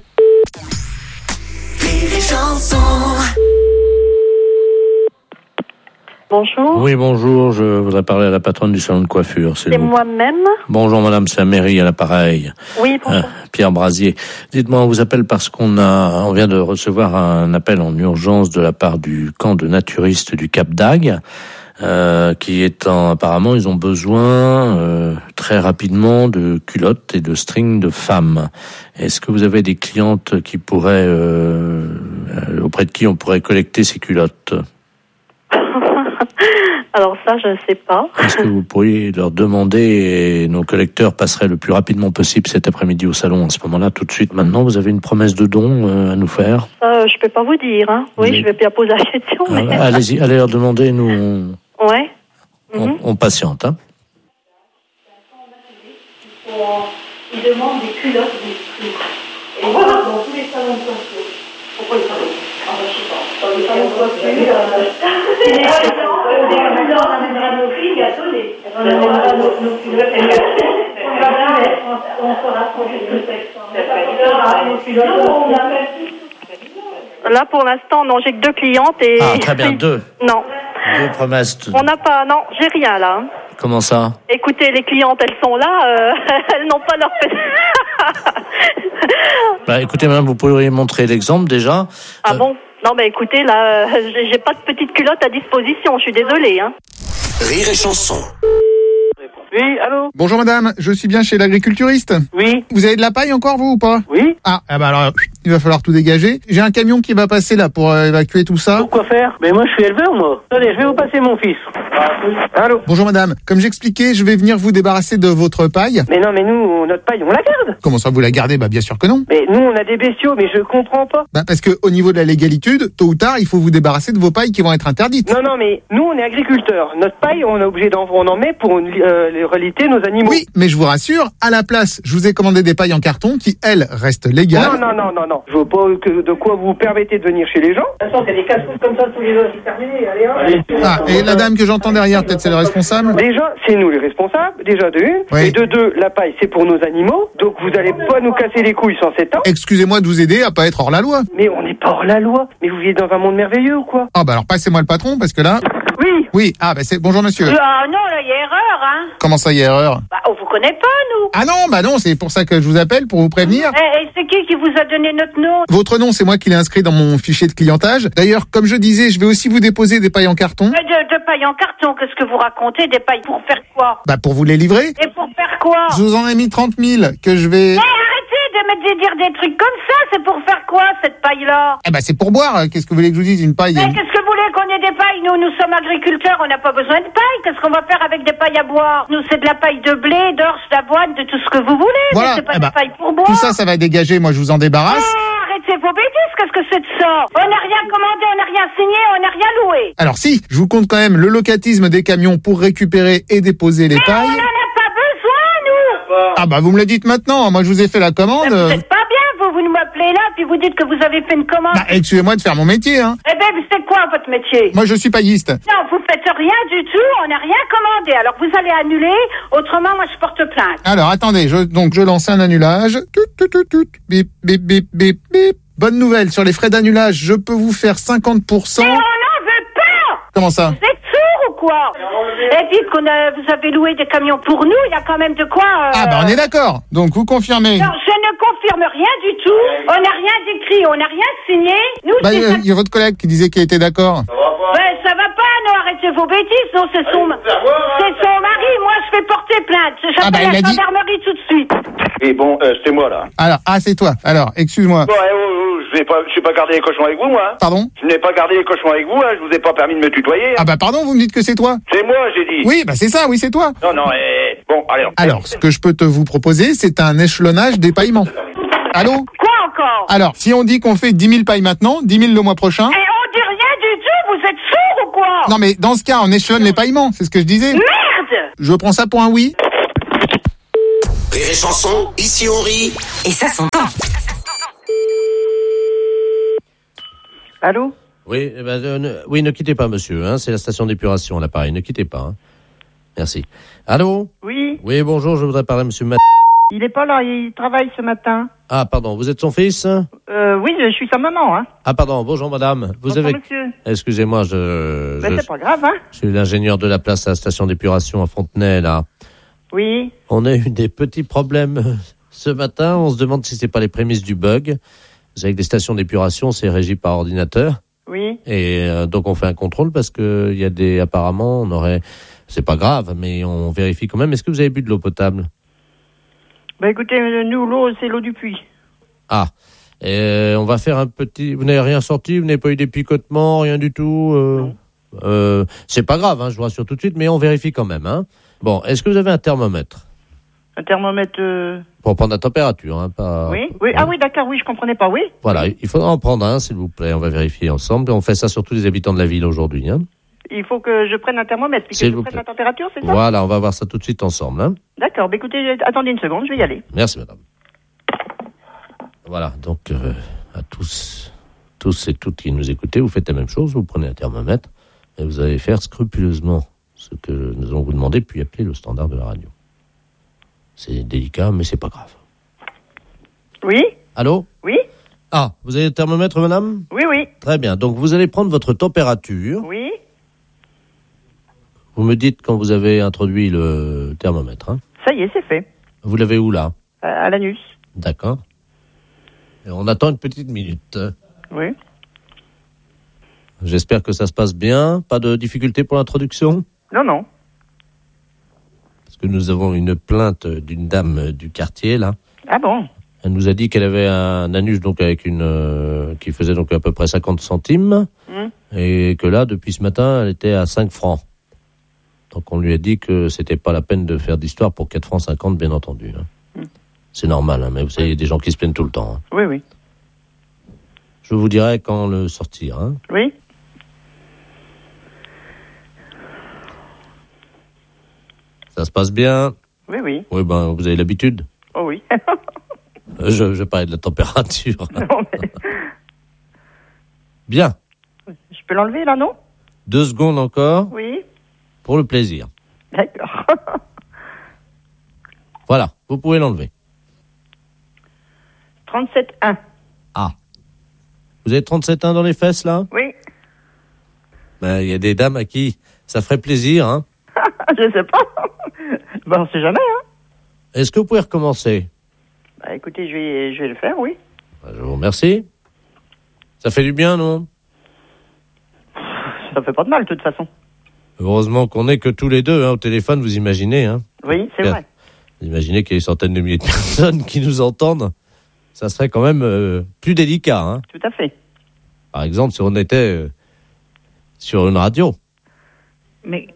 Bonjour. Oui, bonjour, je voudrais parler à la patronne du salon de coiffure. C'est moi-même. Bonjour madame, c'est Améry à l'appareil. Oui, bonjour. Pierre Brasier. Dites-moi, on vous appelle parce on vient de recevoir un appel en urgence de la part du camp de naturistes du Cap d'Agde, apparemment ils ont besoin très rapidement de culottes et de strings de femmes. Est-ce que vous avez des clientes qui pourraient auprès de qui on pourrait collecter ces culottes? Alors ça, je ne sais pas. Est-ce que vous pourriez leur demander et nos collecteurs passeraient le plus rapidement possible cet après-midi au salon à ce moment-là, tout de suite maintenant? Vous avez une promesse de don à nous faire? Ça, je peux pas vous dire. Hein. Oui, je vais bien poser la question. Mais... Allez-y, allez leur demander, nous ouais. On patiente. Hein. Ils demandent des culottes, des strings. Et voilà, dans tous les salons de coiffure. Pourquoi ils parlent? Ah ben, je sais pas. Dans les salons de coiffure, des culottes, on amènera nos filles, il y a donné. On amènera nos culottes, et on fera nos culottes. Là, pour l'instant, non, j'ai que 2 clientes et... Ah, très bien, 2. Non. 2 promesses. On n'a pas, non, j'ai rien là. Comment ça? Écoutez, les clientes, elles sont là, elles n'ont pas leur... Bah, écoutez, madame, vous pourriez montrer l'exemple déjà. Ah bon? Non, mais écoutez, là, j'ai pas de petite culotte à disposition, je suis désolée, hein. Rire et chanson. Oui, allô? Bonjour madame, je suis bien chez l'agriculturiste. Oui. Vous avez de la paille encore vous ou pas? Oui. Ah bah alors, il va falloir tout dégager. J'ai un camion qui va passer là pour évacuer tout ça. Pourquoi faire? Mais moi je suis éleveur moi. Attendez, je vais vous passer mon fils. Allô? Bonjour madame, comme j'expliquais, je vais venir vous débarrasser de votre paille. Mais non, mais nous, notre paille, on la garde. Comment ça vous la gardez? Bah bien sûr que non. Mais nous, on a des bestiaux, mais je comprends pas. Bah parce que au niveau de la légalitude, tôt ou tard, il faut vous débarrasser de vos pailles qui vont être interdites. Non, mais nous, on est agriculteurs. Notre paille, on est obligé on en met pour reliter nos animaux. Oui, mais je vous rassure, à la place, je vous ai commandé des pailles en carton qui, elles, restent légales. Non. Je vois pas de quoi vous permettez de venir chez les gens. De toute façon, c'est des casse-coups comme ça tous les jours, c'est terminé. Allez, Ah, et la dame que j'entends derrière, peut-être c'est le responsable? Déjà, c'est nous les responsables, déjà de une. Oui. Et de deux, la paille, c'est pour nos animaux. Donc vous allez pas nous casser les couilles sans 7 ans. Excusez-moi de vous aider à pas être hors la loi. Mais on n'est pas hors la loi. Mais vous vivez dans un monde merveilleux ou quoi? Ah bah alors passez-moi le patron, parce que là... Oui. Oui, ah bah c'est... Bonjour monsieur. Ah non, là, il y a erreur, hein. Comment ça, il y a erreur? Bah, on vous connaît pas, nous. Ah non, bah non, c'est pour ça que je vous appelle, pour vous prévenir. Et c'est qui vous a donné notre nom? Votre nom, c'est moi qui l'ai inscrit dans mon fichier de clientage. D'ailleurs, comme je disais, je vais aussi vous déposer des pailles en carton. De paille en carton, qu'est-ce que vous racontez? Des pailles pour faire quoi? Bah pour vous les livrer. Et pour faire quoi? Je vous en ai mis 30 000 que je vais... Arrêtez de dire des trucs comme ça, c'est pour faire quoi, cette paille-là? Eh bah c'est pour boire, qu'est-ce que vous voulez que je vous dise, une paille? Mais qu'est-ce que vous voulez qu'on ait des pailles? Nous sommes agriculteurs, on n'a pas besoin de paille. Qu'est-ce qu'on va faire avec des pailles à boire? Nous, c'est de la paille de blé, d'orge, d'avoine, de tout ce que vous voulez. Voilà. Mais c'est pas des pailles pour boire. Tout ça, ça va dégager, moi je vous en débarrasse. Arrêtez vos bêtises, qu'est-ce que c'est de ça? On n'a rien commandé, on n'a rien signé, on n'a rien loué. Alors si, je vous compte quand même le locatisme des camions pour récupérer et déposer les pailles. On n'en a pas besoin, nous. Ah bah vous me le dites maintenant, moi je vous ai fait la commande. Vous êtes pas bien, vous m'appelez là, puis vous dites que vous avez fait une commande. Bah excusez-moi de faire mon métier, hein. Eh ben, c'est quoi votre métier? Moi je suis pailliste. Non, vous faites rien du tout, on n'a rien commandé. Alors vous allez annuler, autrement moi je porte plainte. Alors attendez, je lance un annulage. Bip, bip, bip, bip, bip. Bonne nouvelle, sur les frais d'annulage, je peux vous faire 50%. Mais on n'en veut pas. Comment ça? Vous êtes sourds ou quoi? Et dites vous avez loué des camions pour nous, il y a quand même de quoi... Ah bah on est d'accord, donc vous confirmez. Non, je ne confirme rien du tout, on n'a rien d'écrit, on n'a rien signé. Nous, Bah il y a votre collègue qui disait qu'il était d'accord. Ouais, ça va pas, non, arrêtez vos bêtises. Non, c'est son mari. Moi, je vais porter plainte. J'appelle la gendarmerie tout de suite. Et bon, c'est moi, là. Alors, c'est toi. Alors, excuse-moi. Bon, je n'ai pas gardé les cochons avec vous, moi. Hein. Pardon? Je n'ai pas gardé les cochons avec vous, hein. Je vous ai pas permis de me tutoyer. Hein. Ah bah pardon, vous me dites que c'est toi? C'est moi, j'ai dit. Oui, bah c'est ça, oui, c'est toi. Non, bon, allez. Alors, ce que je peux vous proposer, c'est un échelonnage des paillements. Allô? Quoi encore? Alors, si on dit qu'on fait 10 000 pailles maintenant, 10 000 le mois prochain... Et on dit rien du tout, vous êtes sourds ou quoi? Non mais dans ce cas, on échelonne les paillements, c'est ce que je disais. Merde! Je prends ça pour un oui. Rire et chanson, ici on rit. Et ça s'entend. Allô? Oui, ne quittez pas, monsieur. Hein, c'est la station d'épuration, l'appareil. Ne quittez pas. Hein. Merci. Allô? Oui. Oui, bonjour. Je voudrais parler à monsieur Il est pas là, il travaille ce matin. Ah, pardon. Vous êtes son fils? Oui, je suis sa maman, hein. Ah, pardon. Bonjour, madame. Bonjour, monsieur. Excusez-moi, c'est pas grave, hein. Je suis l'ingénieur de la place à la station d'épuration à Fontenay, là. Oui. On a eu des petits problèmes ce matin. On se demande si c'est pas les prémices du bug. Vous savez que les stations d'épuration, c'est régi par ordinateur. Oui. Et donc on fait un contrôle parce que il y a apparemment, c'est pas grave, mais on vérifie quand même. Est-ce que vous avez bu de l'eau potable? Bah écoutez, nous, l'eau, c'est l'eau du puits. Ah. On va faire un petit... Vous n'avez rien sorti? Vous n'avez pas eu des picotements? Rien du tout? Non. C'est pas grave, hein, je vous rassure tout de suite, mais on vérifie quand même. Hein. Bon, est-ce que vous avez un thermomètre? Un thermomètre... Pour prendre la température, hein, pas... Oui. Ah oui, d'accord, oui, je comprenais pas, oui. Voilà, il faudra en prendre un, s'il vous plaît. On va vérifier ensemble. On fait ça sur tous les habitants de la ville aujourd'hui. Hein. Il faut que je prenne un thermomètre, puis que je prenne la température, c'est ça? Voilà, on va voir ça tout de suite ensemble. Hein. D'accord, bah écoutez, attendez une seconde, je vais y aller. Merci, madame. Voilà, donc à tous et toutes qui nous écoutez, vous faites la même chose, vous prenez un thermomètre et vous allez faire scrupuleusement ce que nous allons vous demander, puis appeler le standard de la radio. C'est délicat, mais c'est pas grave. Oui? Allô? Oui? Ah, vous avez le thermomètre, madame? Oui. Très bien, donc vous allez prendre votre température. Oui. Vous me dites quand vous avez introduit le thermomètre. Hein. Ça y est, c'est fait. Vous l'avez où, là? À l'anus. D'accord. Et on attend une petite minute. Oui. J'espère que ça se passe bien. Pas de difficulté pour l'introduction? Non. Parce que nous avons une plainte d'une dame du quartier, là. Ah bon? Elle nous a dit qu'elle avait un anus donc avec qui faisait donc à peu près 50 centimes. Et que là, depuis ce matin, elle était à 5 francs. Donc on lui a dit que c'était pas la peine de faire d'histoire pour 4 francs 50, bien entendu. Hein. C'est normal, hein, mais vous savez, il y a des gens qui se plaignent tout le temps. Hein. Oui. Je vous dirai quand le sortir. Hein. Oui. Ça se passe bien? Oui. Oui, ben, vous avez l'habitude? Oh oui. Je parlais de la température. Non, mais... Bien. Je peux l'enlever, là, non? 2 secondes encore. Oui. Pour le plaisir. D'accord. Voilà, vous pouvez l'enlever. 37,1. Ah. Vous avez 37,1 dans les fesses, là? Oui. Ben, il y a des dames à qui ça ferait plaisir, hein? Je sais pas. Ben, on sait jamais, hein. Est-ce que vous pouvez recommencer? Bah, écoutez, je vais le faire, oui. Ben, je vous remercie. Ça fait du bien, non? Ça fait pas de mal, de toute façon. Heureusement qu'on est que tous les deux, hein, au téléphone, vous imaginez, hein? Oui, c'est vrai. Vous imaginez qu'il y a des centaines de milliers de personnes qui nous entendent. Ça serait quand même plus délicat, hein? Tout à fait. Par exemple, si on était sur une radio. Mais...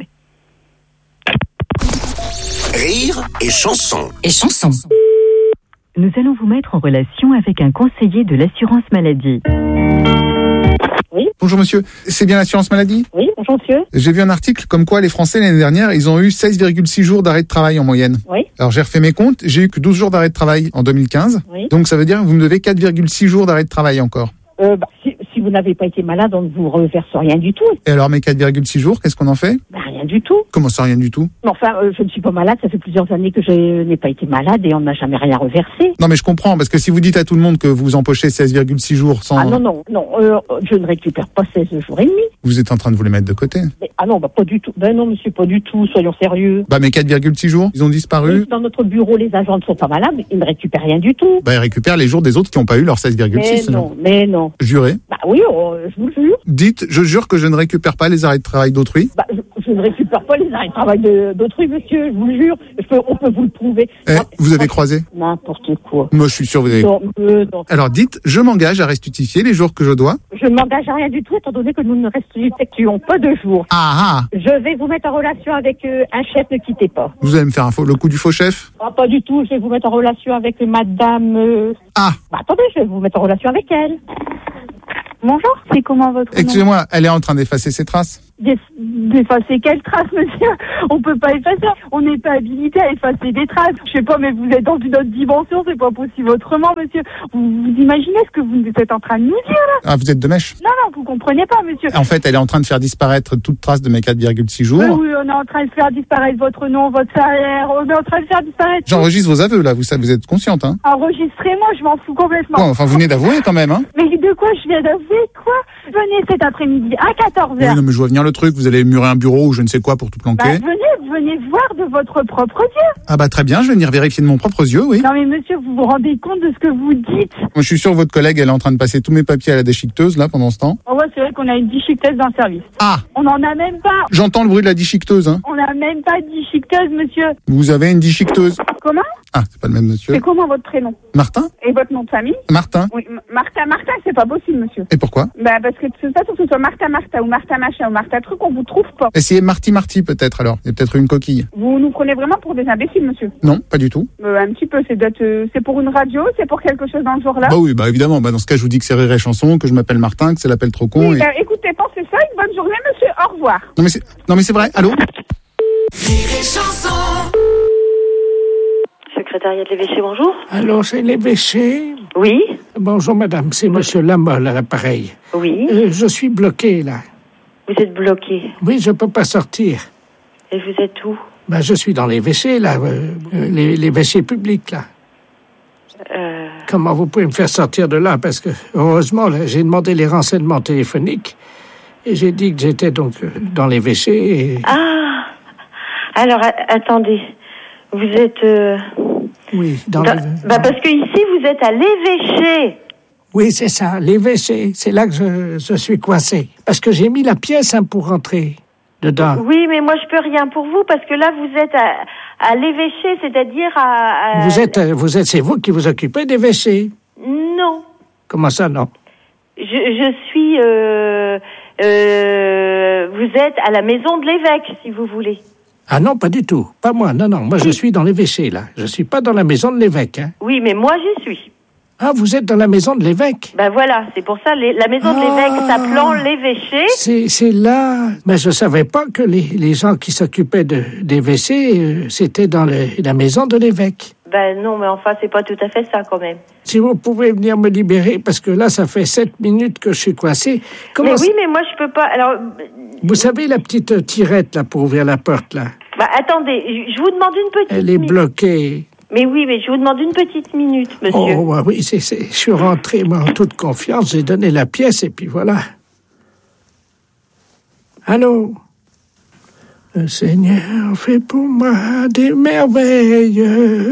Rire et chanson. Nous allons vous mettre en relation avec un conseiller de l'assurance maladie. Oui. Bonjour monsieur, c'est bien l'assurance maladie? Oui, bonjour monsieur. J'ai vu un article comme quoi les Français l'année dernière, ils ont eu 16,6 jours d'arrêt de travail en moyenne. Oui. Alors j'ai refait mes comptes, j'ai eu que 12 jours d'arrêt de travail en 2015. Oui. Donc ça veut dire que vous me devez 4,6 jours d'arrêt de travail encore. Si vous n'avez pas été malade, on ne vous reverse rien du tout. Et alors mes 4,6 jours, qu'est-ce qu'on en fait? Rien du tout. Comment ça, rien du tout? Enfin, je ne suis pas malade, ça fait plusieurs années que je n'ai pas été malade et on ne m'a jamais rien reversé. Non mais je comprends, parce que si vous dites à tout le monde que vous empochez 16,6 jours sans... Ah non, je ne récupère pas 16 jours et demi. Vous êtes en train de vous les mettre de côté. Mais, pas du tout. Ben non monsieur, pas du tout, soyons sérieux. Mes 4,6 jours, ils ont disparu. Oui, dans notre bureau, les agents ne sont pas malades, ils ne récupèrent rien du tout. Ils récupèrent les jours des autres qui n'ont pas eu leurs 16,6. Mais non. Juré. oui, je vous le jure. Dites, je jure que je ne récupère pas les arrêts de travail d'autrui. Bah, je ne récupère pas les arrêts de travail d'autrui, monsieur, je vous le jure. On peut vous le prouver. Vous avez croisé? N'importe quoi. Moi, je suis sûr que vous avez... Non. Alors dites, je m'engage à restituer les jours que je dois. Je ne m'engage à rien du tout, étant donné que nous ne restituons pas de jours. Je vais vous mettre en relation avec un chef, ne quittez pas. Vous allez me faire le coup du faux chef? Pas du tout, je vais vous mettre en relation avec madame... attendez, je vais vous mettre en relation avec elle. Bonjour, c'est comment votre nom? Excusez-moi, elle est en train d'effacer ses traces. D'effacer quelles traces, monsieur? On peut pas effacer. On n'est pas habilité à effacer des traces. Je sais pas, mais vous êtes dans une autre dimension, c'est pas possible autrement, monsieur. Vous imaginez ce que vous êtes en train de nous dire, là? Ah, vous êtes de mèche? Non, vous comprenez pas, monsieur. En fait, elle est en train de faire disparaître toute trace de mes 4,6 jours. Oui, on est en train de faire disparaître votre nom, votre salaire. On est en train de faire disparaître... J'enregistre vos aveux, là. Vous êtes consciente, hein? Enregistrez-moi, je m'en fous complètement. Bon, enfin, vous venez d'avouer, quand même, hein? Mais de quoi je viens d'avouer, quoi? Venez cet après-midi à 14h. Oui, non, mais je vois venir le truc. Vous allez murer un bureau ou je ne sais quoi pour tout planquer. Venez voir de votre propre yeux. Ah bah très bien, je vais venir vérifier de mon propre yeux, oui. Non mais monsieur, vous vous rendez compte de ce que vous dites? Moi, je suis sûr que votre collègue, elle est en train de passer tous mes papiers à la déchiqueteuse, là, pendant ce temps. Oh ouais, c'est vrai qu'on a une déchiqueteuse dans le service. On n'en a même pas. J'entends le bruit de la déchiqueteuse, hein. On n'a même pas de déchiqueteuse, monsieur. Vous avez une déchiqueteuse. Comment? Ah, c'est pas le même monsieur. C'est comment votre prénom? Martin? Et votre nom de famille? Martin. Oui, Martin, c'est pas possible, monsieur. Et pourquoi? Bah, parce que c'est pas que ce soit Martin ou Martin machin ou Martin truc, on vous trouve pas. Essayez Marty, peut-être, alors. Il y a peut-être une coquille. Vous nous prenez vraiment pour des imbéciles, monsieur? Non, pas du tout. Un petit peu, c'est pour une radio, c'est pour quelque chose dans le genre-là? Bah oui, bah évidemment. Bah dans ce cas, je vous dis que c'est Rire et Chanson, que je m'appelle Martin, que c'est l'appel trop con. Oui, écoutez, pensez ça, une bonne journée, monsieur, au revoir. Non mais c'est vrai, allô? Rire et Chanson. Secrétariat de l'évêché, bonjour. Allô, c'est l'évêché? Oui. Bonjour madame, c'est monsieur Lamolle à l'appareil. Oui. Je suis bloqué là. Vous êtes bloqué? Oui, je peux pas sortir. Et vous êtes où? Ben, je suis dans l'évêché là, l'évêché public là. Comment vous pouvez me faire sortir de là? Parce que, heureusement, là, j'ai demandé les renseignements téléphoniques et j'ai dit que j'étais donc dans l'évêché et... Ah! Alors, attendez. Vous êtes... Oui, parce que ici, vous êtes à l'évêché. Oui, c'est ça, l'évêché. C'est là que je suis coincé. Parce que j'ai mis la pièce pour rentrer dedans. Oui, mais moi, je peux rien pour vous parce que là, vous êtes à l'évêché, c'est-à-dire à... Vous êtes, c'est vous qui vous occupez d'évêché? Non. Comment ça, non? Je suis... vous êtes à la maison de l'évêque, si vous voulez. Ah non, pas du tout. Pas moi, non. Moi, je suis dans l'évêché, là. Je suis pas dans la maison de l'évêque, hein. Oui, mais moi, j'y suis. Ah, vous êtes dans la maison de l'évêque? Ben voilà, c'est pour ça, la maison de l'évêque s'appelant l'évêché. C'est là... Mais je savais pas que les gens qui s'occupaient des WC, c'était dans la maison de l'évêque. Ben non, mais enfin, c'est pas tout à fait ça, quand même. Si vous pouvez venir me libérer, parce que là, ça fait 7 minutes que je suis coincé. Mais oui, mais moi, je peux pas... Alors... Vous savez la petite tirette, là, pour ouvrir la porte, là? Bah, attendez, je vous demande une petite... Elle est bloquée. Mais oui, mais je vous demande une petite minute, monsieur. Oh, bah oui, je suis rentré, moi, en toute confiance, j'ai donné la pièce, et puis voilà. Allô? Le Seigneur fait pour moi des merveilles,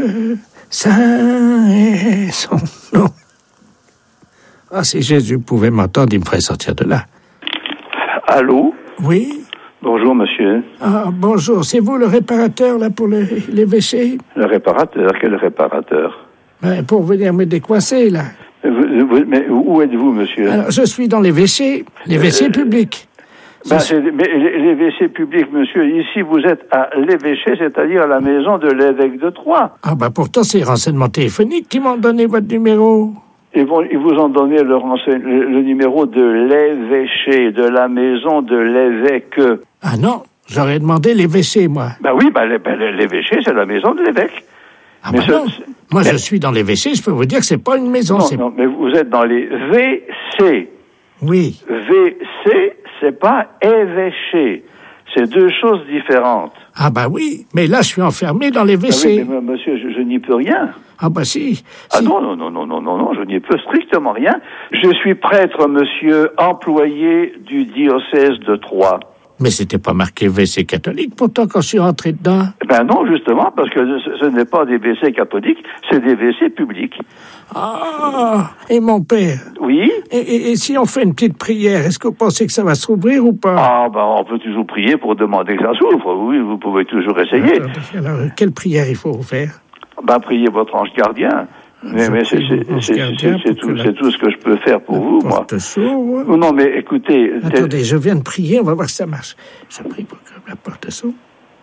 saint est son nom. Ah, si Jésus pouvait m'entendre, il me ferait sortir de là. Allô? Oui? Bonjour, monsieur. Ah, bonjour. C'est vous le réparateur, là, pour l'évêché? Le réparateur? Quel réparateur? Ben, pour venir me décoincer, là. Mais où êtes-vous, monsieur? Alors, je suis dans l'évêché public. Mais l'évêché public, monsieur, ici, vous êtes à l'évêché, c'est-à-dire à la maison de l'évêque de Troyes. Ah, ben, pourtant, c'est les renseignements téléphoniques qui m'ont donné votre numéro. Ils vous ont donné le numéro de l'évêché, de la maison de l'évêque. Ah non, j'aurais demandé l'évêché, moi. Ben oui, l'évêché, c'est la maison de l'évêque. Ah mais non, moi je suis dans l'évêché, je peux vous dire que c'est pas une maison. Non, mais vous êtes dans les WC. Oui. WC, c'est pas évêché. C'est deux choses différentes. Ah bah oui, mais là je suis enfermé dans les WC. Ah oui, mais monsieur, je n'y peux rien. Ah bah si. Ah non, je n'y peux strictement rien. Je suis prêtre, monsieur, employé du diocèse de Troyes. Mais c'était pas marqué WC catholique, pourtant, quand je suis rentré dedans. Ben non, justement, parce que ce n'est pas des WC catholiques, c'est des WC publics. Ah, et mon père? Oui? Et si on fait une petite prière, est-ce que vous pensez que ça va s'ouvrir ou pas? Ah, ben on peut toujours prier pour demander que ça s'ouvre. Oui, vous pouvez toujours essayer. Alors, quelle prière il faut faire? Ben, priez votre ange gardien. Mais c'est tout ce que je peux faire pour vous, moi. Non, mais écoutez... Attendez, je viens de prier, on va voir si ça marche. Je prie pour que la porte s'ouvre.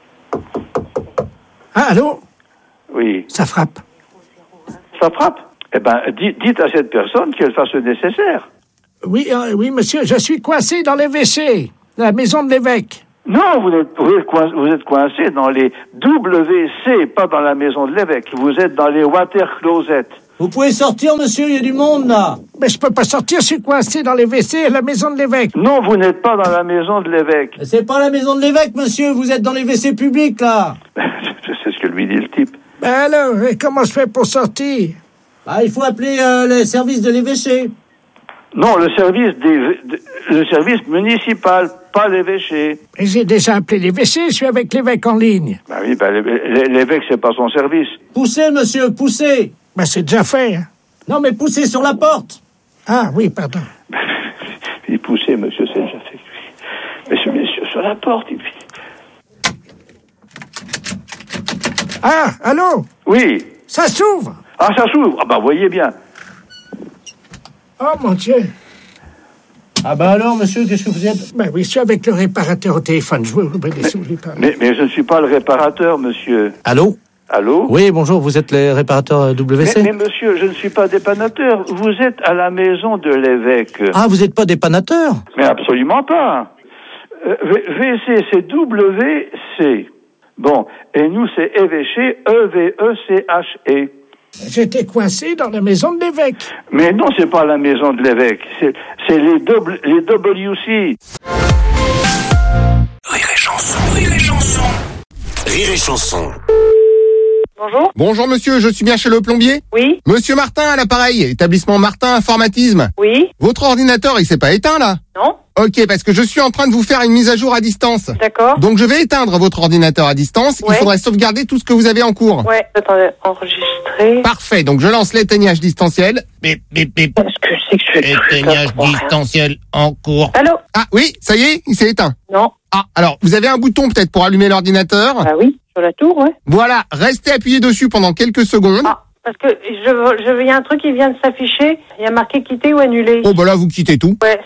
Ah, allô? Oui. Ça frappe. Ça frappe? Eh ben, dites à cette personne qu'elle fasse le nécessaire. Oui, oui, monsieur, je suis coincé dans les WC, la maison de l'évêque. Non, vous êtes coincé dans les WC, pas dans la maison de l'évêque. Vous êtes dans les water closets. Vous pouvez sortir, monsieur, il y a du monde, là. Mais je peux pas sortir, je suis coincé dans les WC à la maison de l'évêque. Non, vous n'êtes pas dans la maison de l'évêque. C'est pas la maison de l'évêque, monsieur, vous êtes dans les WC publics, là. C'est ce que lui dit le type. Ben alors, et comment je fais pour sortir? Ah, il faut appeler le service de l'évêché. Non, le service municipal, pas l'évêché. Mais j'ai déjà appelé l'évêché, je suis avec l'évêque en ligne. Ben oui, l'évêque, c'est pas son service. Poussez, monsieur, poussez. Ben c'est déjà fait. Hein. Non, mais poussez sur la porte. Ah oui, pardon. Il poussez, monsieur, c'est déjà fait. Monsieur, sur la porte, il... Ah, allô? Oui. Ça s'ouvre. Ah, ça s'ouvre. Ah, bah, voyez bien. Oh, mon Dieu. Ah, bah alors, monsieur, qu'est-ce que vous êtes? Ben oui, je suis avec le réparateur au téléphone. Je vous mais je ne suis pas le réparateur, monsieur. Allô? Allô? Oui, bonjour, vous êtes les réparateurs WC? Mais monsieur, je ne suis pas dépanateur. Vous êtes à la maison de l'évêque. Ah, vous n'êtes pas dépanateur? Mais absolument pas. WC, c'est WC. Bon, et nous, c'est évêché, EVECHE. J'étais coincé dans la maison de l'évêque. Mais non, c'est pas la maison de l'évêque. C'est les WC. Rire et chanson, rire et chanson. Rire et chanson. Bonjour. Bonjour monsieur, je suis bien chez le plombier? Oui. Monsieur Martin à l'appareil, établissement Martin Informatisme. Oui. Votre ordinateur, il s'est pas éteint là? Non. Ok, parce que je suis en train de vous faire une mise à jour à distance. D'accord. Donc je vais éteindre votre ordinateur à distance. Ouais. Il faudrait sauvegarder tout ce que vous avez en cours. Ouais, attendez, enregistrer. Parfait, donc je lance l'éteignage distanciel. Bip, bip, bip. Qu'est-ce que c'est que je fais? Éteignage distanciel en cours. Allô? Ah oui, ça y est, il s'est éteint. Non. Ah, alors, vous avez un bouton peut-être pour allumer l'ordinateur? Ah oui, sur la tour, ouais. Voilà, restez appuyé dessus pendant quelques secondes. Ah, parce que il y a un truc qui vient de s'afficher. Il y a marqué quitter ou annuler. Oh bah là, vous quittez tout. Ouais.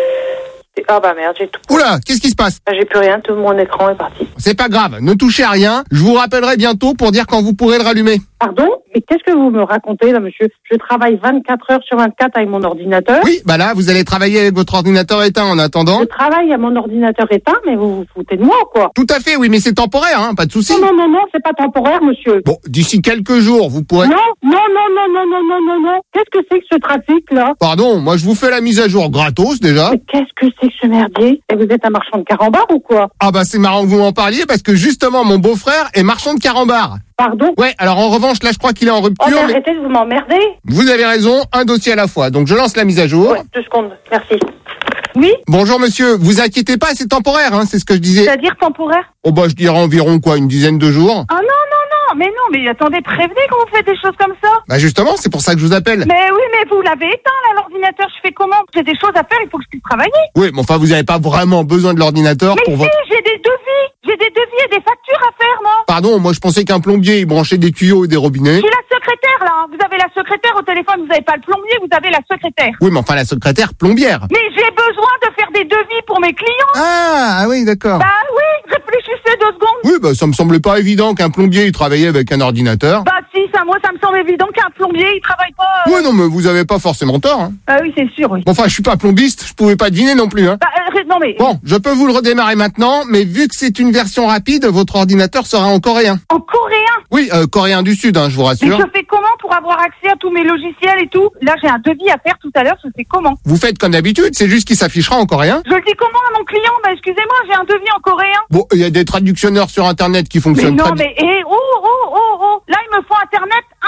Ah bah merde, j'ai tout. Oula, qu'est-ce qui se passe? J'ai plus rien, tout mon écran est parti. C'est pas grave, ne touchez à rien. Je vous rappellerai bientôt pour dire quand vous pourrez le rallumer. Pardon? Mais qu'est-ce que vous me racontez là, monsieur? Je travaille 24 heures sur 24 avec mon ordinateur. Oui, bah là, vous allez travailler avec votre ordinateur éteint en attendant. Je travaille à mon ordinateur éteint, mais vous vous foutez de moi ou quoi? Tout à fait, oui, mais c'est temporaire, hein, pas de souci. Non, c'est pas temporaire, monsieur. Bon, d'ici quelques jours, vous pourrez... Non. Qu'est-ce que c'est que ce trafic, là? Pardon, moi je vous fais la mise à jour gratos, déjà. Mais qu'est-ce que c'est que ce merdier? Et vous êtes un marchand de carambars ou quoi? Ah bah c'est marrant que vous m'en parliez, parce que justement, mon beau-frère est marchand de carambars. Pardon? Ouais, alors en revanche, là je crois qu'il est en rupture. Oh, mais arrêtez de vous m'emmerder. Vous avez raison, un dossier à la fois. Donc je lance la mise à jour. Ouais, 2 secondes, merci. Oui? Bonjour monsieur, vous inquiétez pas, c'est temporaire, hein, c'est ce que je disais. C'est-à-dire temporaire? Oh bah je dirais environ quoi, une dizaine de jours. Ah non, mais attendez, prévenez quand vous faites des choses comme ça. Bah justement, c'est pour ça que je vous appelle. Mais oui, mais vous l'avez éteint là, l'ordinateur, je fais comment? J'ai des choses à faire, il faut que je puisse travailler. Oui, mais enfin vous n'avez pas vraiment besoin de l'ordinateur mais pour votre... Mais si, j'ai des devis et des factures à faire, non? Pardon, moi je pensais qu'un plombier, il branchait des tuyaux et des robinets. Je suis la secrétaire là, vous avez la secrétaire au téléphone, vous n'avez pas le plombier, vous avez la secrétaire. Oui, mais enfin la secrétaire plombière. Mais j'ai besoin de faire des devis pour mes clients. Ah oui, d'accord. Bah oui, réfléchissez 2 secondes. Oui, bah ça me semblait pas évident qu'un plombier il travaillait avec un ordinateur. Bah si, moi ça me semble évident qu'un plombier il travaille pas... Oui, non, mais vous avez pas forcément tort, hein. Ah oui, c'est sûr, oui. Bon, enfin, je suis pas plombiste, je pouvais pas deviner non plus, hein. Bah non mais... Bon, je peux vous le redémarrer maintenant, mais vu que c'est une version rapide, votre ordinateur sera en coréen. En coréen? Oui, coréen du Sud, hein, je vous rassure. Mais je fais comment pour avoir accès à tous mes logiciels et tout? Là, j'ai un devis à faire tout à l'heure, je fais comment? Vous faites comme d'habitude, c'est juste qu'il s'affichera en coréen. Je le dis comment à mon client? Bah excusez-moi, j'ai un devis en coréen. Bon, il y a des traductionneurs sur Internet qui fonctionnent mais non, très bien. Mais oh, là, il me faut Internet instantané.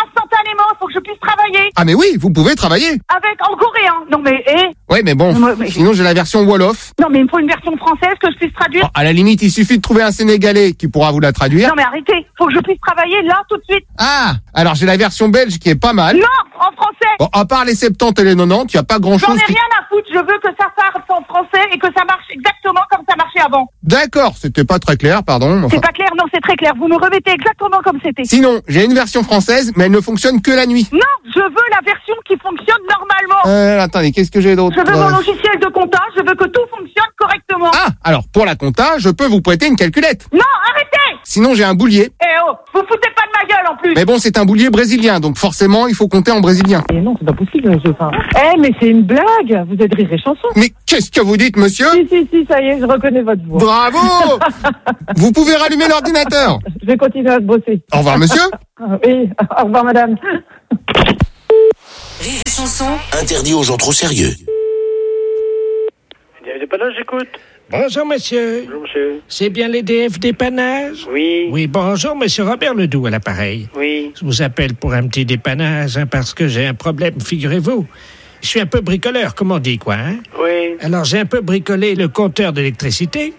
instantanément, il faut que je puisse travailler. Ah mais oui, vous pouvez travailler. En coréen. Non mais, Ouais, mais bon, sinon j'ai la version Wolof. Non mais il me faut une version française que je puisse traduire. Bon, à la limite, il suffit de trouver un Sénégalais qui pourra vous la traduire. Non mais arrêtez, faut que je puisse travailler là, tout de suite. Ah, alors j'ai la version belge qui est pas mal. Non, en français. Bon, à part les 70 et les 90, il n'y a pas grand-chose J'en ai rien à foutre, je veux que ça parte en français et que ça marche exactement comme ça marchait avant. D'accord, c'était pas très clair, pardon. C'est pas clair, non, c'est très clair. Vous me remettez exactement comme c'était. Sinon, j'ai une version française, mais elle ne fonctionne que la nuit. Non, je veux la version qui fonctionne normalement. Attendez, qu'est-ce que j'ai d'autre? Je veux mon logiciel de compta, je veux que tout fonctionne correctement. Ah, alors pour la compta, je peux vous prêter une calculette. Non, arrêtez. Sinon, j'ai un boulier. Vous foutez pas de ma gueule en plus. Mais bon, c'est un boulier brésilien, donc forcément, il faut compter en brésilien. Non, c'est pas possible. Mais c'est une blague. Vous êtes Rire et Chanson. Mais qu'est-ce que vous dites, monsieur? Si, ça y est, je reconnais votre voix. Bravo. Vous pouvez rallumer l'ordinateur. Je vais continuer à bosser. Au revoir, monsieur. Oui, au revoir, madame. Rire et Chanson. Interdit aux gens trop sérieux. Dépannage, j'écoute. Bonjour, monsieur. Bonjour, monsieur. C'est bien les DF dépannage? Oui. Oui, bonjour, monsieur Robert Ledoux à l'appareil. Oui. Je vous appelle pour un petit dépannage, parce que j'ai un problème, figurez-vous. Je suis un peu bricoleur, comme on dit, quoi, hein? Oui. Alors, j'ai un peu bricolé le compteur d'électricité,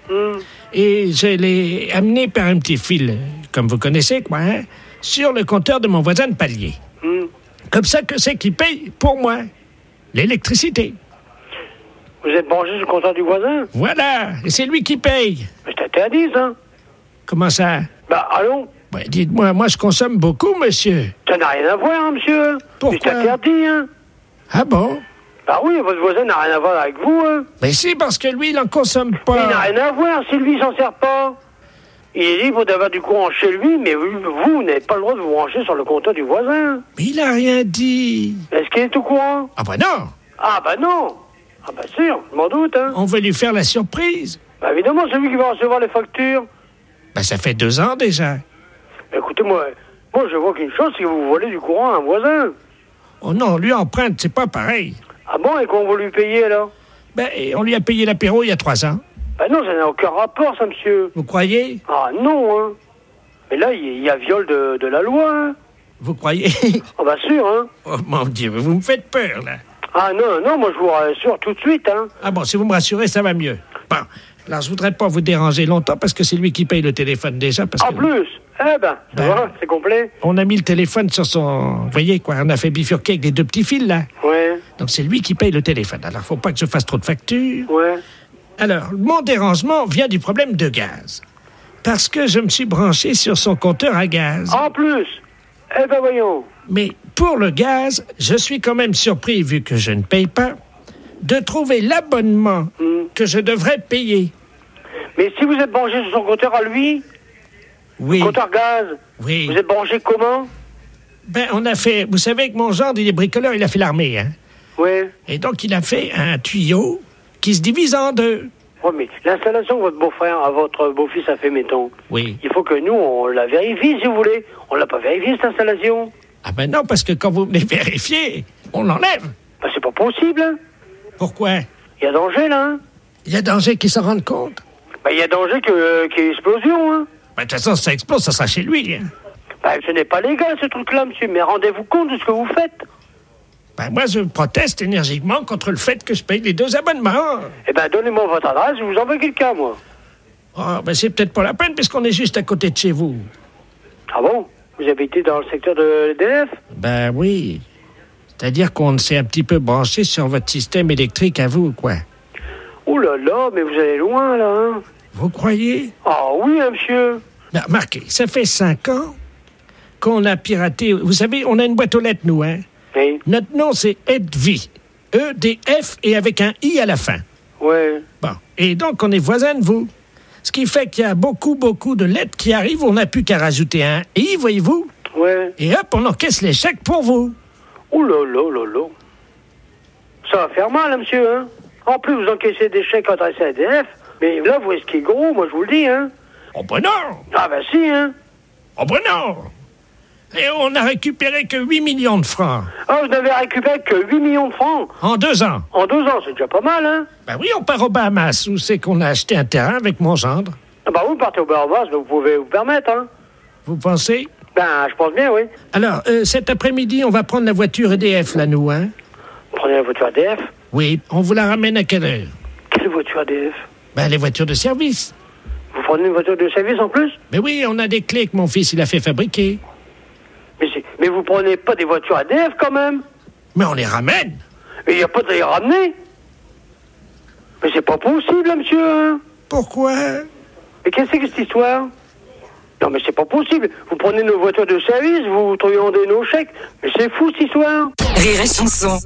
et je l'ai amené par un petit fil, comme vous connaissez, quoi, hein, sur le compteur de mon voisin de palier. Comme ça, que c'est qui paye pour moi l'électricité. Vous êtes branché sur le compteur du voisin? Voilà, et c'est lui qui paye. Mais c'est interdit, ça. Comment ça? Allons. Dites-moi, moi je consomme beaucoup, monsieur. Ça n'a rien à voir, hein, monsieur. Pourquoi? C'est interdit, hein. Ah bon? Oui, votre voisin n'a rien à voir avec vous, hein. Mais si, parce que lui, il n'en consomme pas. Il n'a rien à voir si lui, il s'en sert pas. Il est libre d'avoir du courant chez lui, mais vous n'avez pas le droit de vous brancher sur le compteur du voisin. Mais il a rien dit. Est-ce qu'il est au courant? Ah bah non. Ah bah non. Ah bah sûr, je m'en doute, hein. On va lui faire la surprise. Évidemment, c'est lui qui va recevoir les factures. Ça fait 2 ans déjà. Écoutez, moi je vois qu'une chose, c'est que vous volez du courant à un voisin. Oh non, lui emprunte, c'est pas pareil. Ah bon, et qu'on va lui payer, alors? On lui a payé l'apéro il y a 3 ans. Non, ça n'a aucun rapport, ça, monsieur. Vous croyez? Ah non, hein. Mais là, il y a viol de la loi, hein. Vous croyez? Ah bah sûr, hein. Oh mon Dieu, vous me faites peur, là. Ah non, moi je vous rassure tout de suite, hein. Ah bon, si vous me rassurez, ça va mieux. Bon, alors je voudrais pas vous déranger longtemps parce que c'est lui qui paye le téléphone déjà. En plus? Ça va, c'est complet. On a mis le téléphone sur son... Vous voyez quoi, on a fait bifurquer avec les 2 petits fils, là. Ouais. Donc c'est lui qui paye le téléphone. Alors faut pas que je fasse trop de factures. Ouais. Alors, mon dérangement vient du problème de gaz. Parce que je me suis branché sur son compteur à gaz. En plus? Voyons. Mais pour le gaz, je suis quand même surpris, vu que je ne paye pas, de trouver l'abonnement que je devrais payer. Mais si vous êtes branché sur son compteur à lui, oui. Compteur gaz, oui. Vous êtes branché comment? On a fait... Vous savez que mon gendre, il est bricoleur, il a fait l'armée, hein? Oui. Et donc, il a fait un tuyau qui se divise en 2. Oui, mais l'installation que votre beau-frère, votre beau-fils a fait, mettons. Oui. Il faut que nous, on la vérifie, si vous voulez. On l'a pas vérifié, cette installation. Ah non, parce que quand vous venez vérifier, on l'enlève. C'est pas possible, hein. Pourquoi? Il y a danger, là, hein. Il y a danger qu'il s'en rende compte? Il y a danger qu'il y ait explosion, hein. De toute façon, si ça explose, ça sera chez lui, hein. Ce n'est pas légal, ce truc-là, monsieur, mais rendez-vous compte de ce que vous faites. Moi, je proteste énergiquement contre le fait que je paye les 2 abonnements. Donnez-moi votre adresse, je vous envoie quelqu'un, moi. C'est peut-être pas la peine, puisqu'on est juste à côté de chez vous. Ah bon? Vous habitez dans le secteur de l'EDF? Oui. C'est-à-dire qu'on s'est un petit peu branché sur votre système électrique à vous, quoi. Ouh là là, mais vous allez loin, là, hein. Vous croyez? Ah oui, monsieur. Remarquez, ça fait 5 ans qu'on a piraté... Vous savez, on a une boîte aux lettres, nous, hein? Oui. Notre nom, c'est EDF. E-D-F et avec un I à la fin. Ouais. Bon. Et donc, on est voisins de vous. Ce qui fait qu'il y a beaucoup de lettres qui arrivent. On n'a plus qu'à rajouter un I, voyez-vous? Ouais. Et hop, on encaisse les chèques pour vous. Ouh là là là là. Ça va faire mal, hein, monsieur, hein? En plus, vous encaissez des chèques adressés à EDF. Mais là, vous voyez ce qui est gros, moi, je vous le dis, hein? Oh non! Ah si, hein? Oh non! Et on a récupéré que 8 millions de francs. Ah, vous n'avez récupéré que 8 millions de francs? En 2 ans. En 2 ans, c'est déjà pas mal, hein? Oui, on part aux Bahamas, où c'est qu'on a acheté un terrain avec mon gendre. Vous partez aux Bahamas, vous pouvez vous permettre, hein? Vous pensez? Ben, je pense bien, oui. Alors, cet après-midi, on va prendre la voiture EDF, là, nous, hein? Prenez la voiture ADF? Oui, on vous la ramène à quelle heure? Quelle voiture ADF? Ben, les voitures de service. Vous prenez une voiture de service en plus? Mais oui, on a des clés que mon fils, il a fait fabriquer. Mais vous prenez pas des voitures ADF, quand même? Mais on les ramène. Mais il n'y a pas de les ramener. Mais c'est pas possible, là, monsieur, hein? Pourquoi? Mais qu'est-ce que c'est que cette histoire? Non, mais c'est pas possible. Vous prenez nos voitures de service, vous truandez nos chèques. Mais c'est fou, cette histoire. Rire et chanson.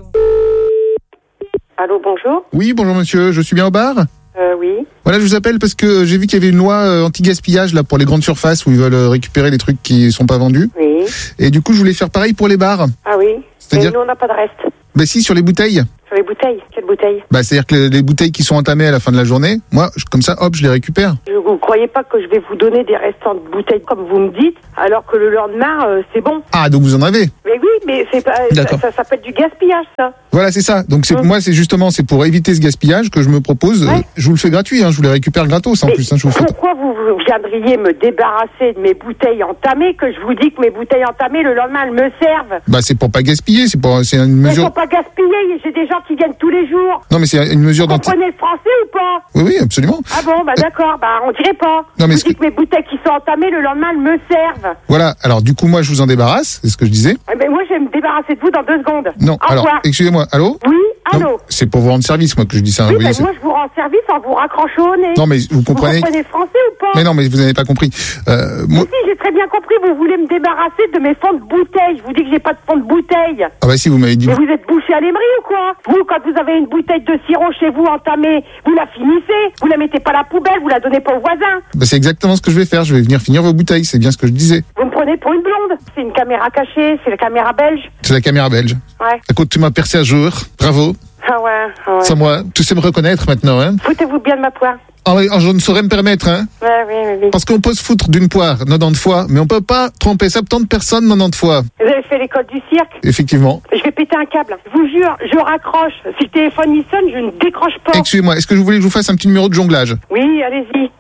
Allô, bonjour. Oui, bonjour monsieur, je suis bien au bar? Oui. Voilà, je vous appelle parce que j'ai vu qu'il y avait une loi anti-gaspillage là pour les grandes surfaces où ils veulent récupérer les trucs qui sont pas vendus. Oui. Et du coup, je voulais faire pareil pour les bars. Ah oui. C'est-à-dire... Mais nous, on n'a pas de reste. Ben si, sur les bouteilles. Sur les bouteilles? Quelles bouteilles? Bah, c'est-à-dire que les bouteilles qui sont entamées à la fin de la journée, moi, comme ça, hop, je les récupère. Vous croyez pas que je vais vous donner des restants de bouteilles comme vous me dites, alors que le lendemain, c'est bon? Ah, donc vous en avez? Mais oui, mais c'est pas, ça s'appelle du gaspillage, ça. Voilà, c'est ça. Donc moi, c'est pour éviter ce gaspillage que je me propose. Ouais. Je vous le fais gratuit, hein, je vous les récupère gratos en plus. Hein, je vous pourquoi vous viendriez me débarrasser de mes bouteilles entamées, que je vous dis que mes bouteilles entamées, le lendemain, elles me servent? Bah, c'est pour pas gaspiller, c'est une mesure. Mais faut pas gaspiller, j'ai des gens qui viennent tous les jours. Non, mais c'est une mesure Vous comprenez le français ou pas? Oui, oui, absolument. Ah bon, bah d'accord, bah on dirait pas. Non, mais je dis que mes bouteilles qui sont entamées, le lendemain, elles me servent. Voilà, alors du coup, moi, je vous en débarrasse, c'est ce que je disais. Mais moi, je vais me débarrasser de vous dans 2 secondes. Non, au alors, revoir. excusez-moi, allô? Oui, allô? Non, c'est pour vous rendre service, moi, que je dis ça. Oui, vous voyez, moi, je vous rends service en vous raccrochant au nez. Non, mais vous comprenez. Vous comprenez français ou pas? Mais non, mais vous n'avez pas compris. Moi... Si, j'ai très bien compris, vous voulez me débarrasser de mes fonds de bouteilles. Je vous dis que j'ai pas de fonds de bouteilles. Ah bah si, vous m'avez dit... Mais vous êtes bouché à l'émery ou quoi? Vous, quand vous avez une bouteille de sirop chez vous entamée, vous la finissez, vous la mettez pas à la poubelle, vous la donnez pas au voisin. Bah c'est exactement ce que je vais faire, je vais venir finir vos bouteilles, c'est bien ce que je disais. Vous me prenez pour une blonde. C'est une caméra cachée, c'est la caméra belge. C'est la caméra belge. Ouais. Écoute, tu m'as percé à jour, bravo. Ah ouais. C'est moi, tu sais me reconnaître maintenant, hein. Foutez-vous bien de ma poire. Ah oui, je ne saurais me permettre, hein. Oui. Parce qu'on peut se foutre d'une poire 90 fois, mais on peut pas tromper 70 personnes 90 fois. Vous avez fait l'école du cirque? Effectivement. Je vais péter un câble. Je vous jure, je raccroche. Si le téléphone y sonne, je ne décroche pas. Excusez-moi, est-ce que vous voulez que je vous fasse un petit numéro de jonglage? Oui, allez-y.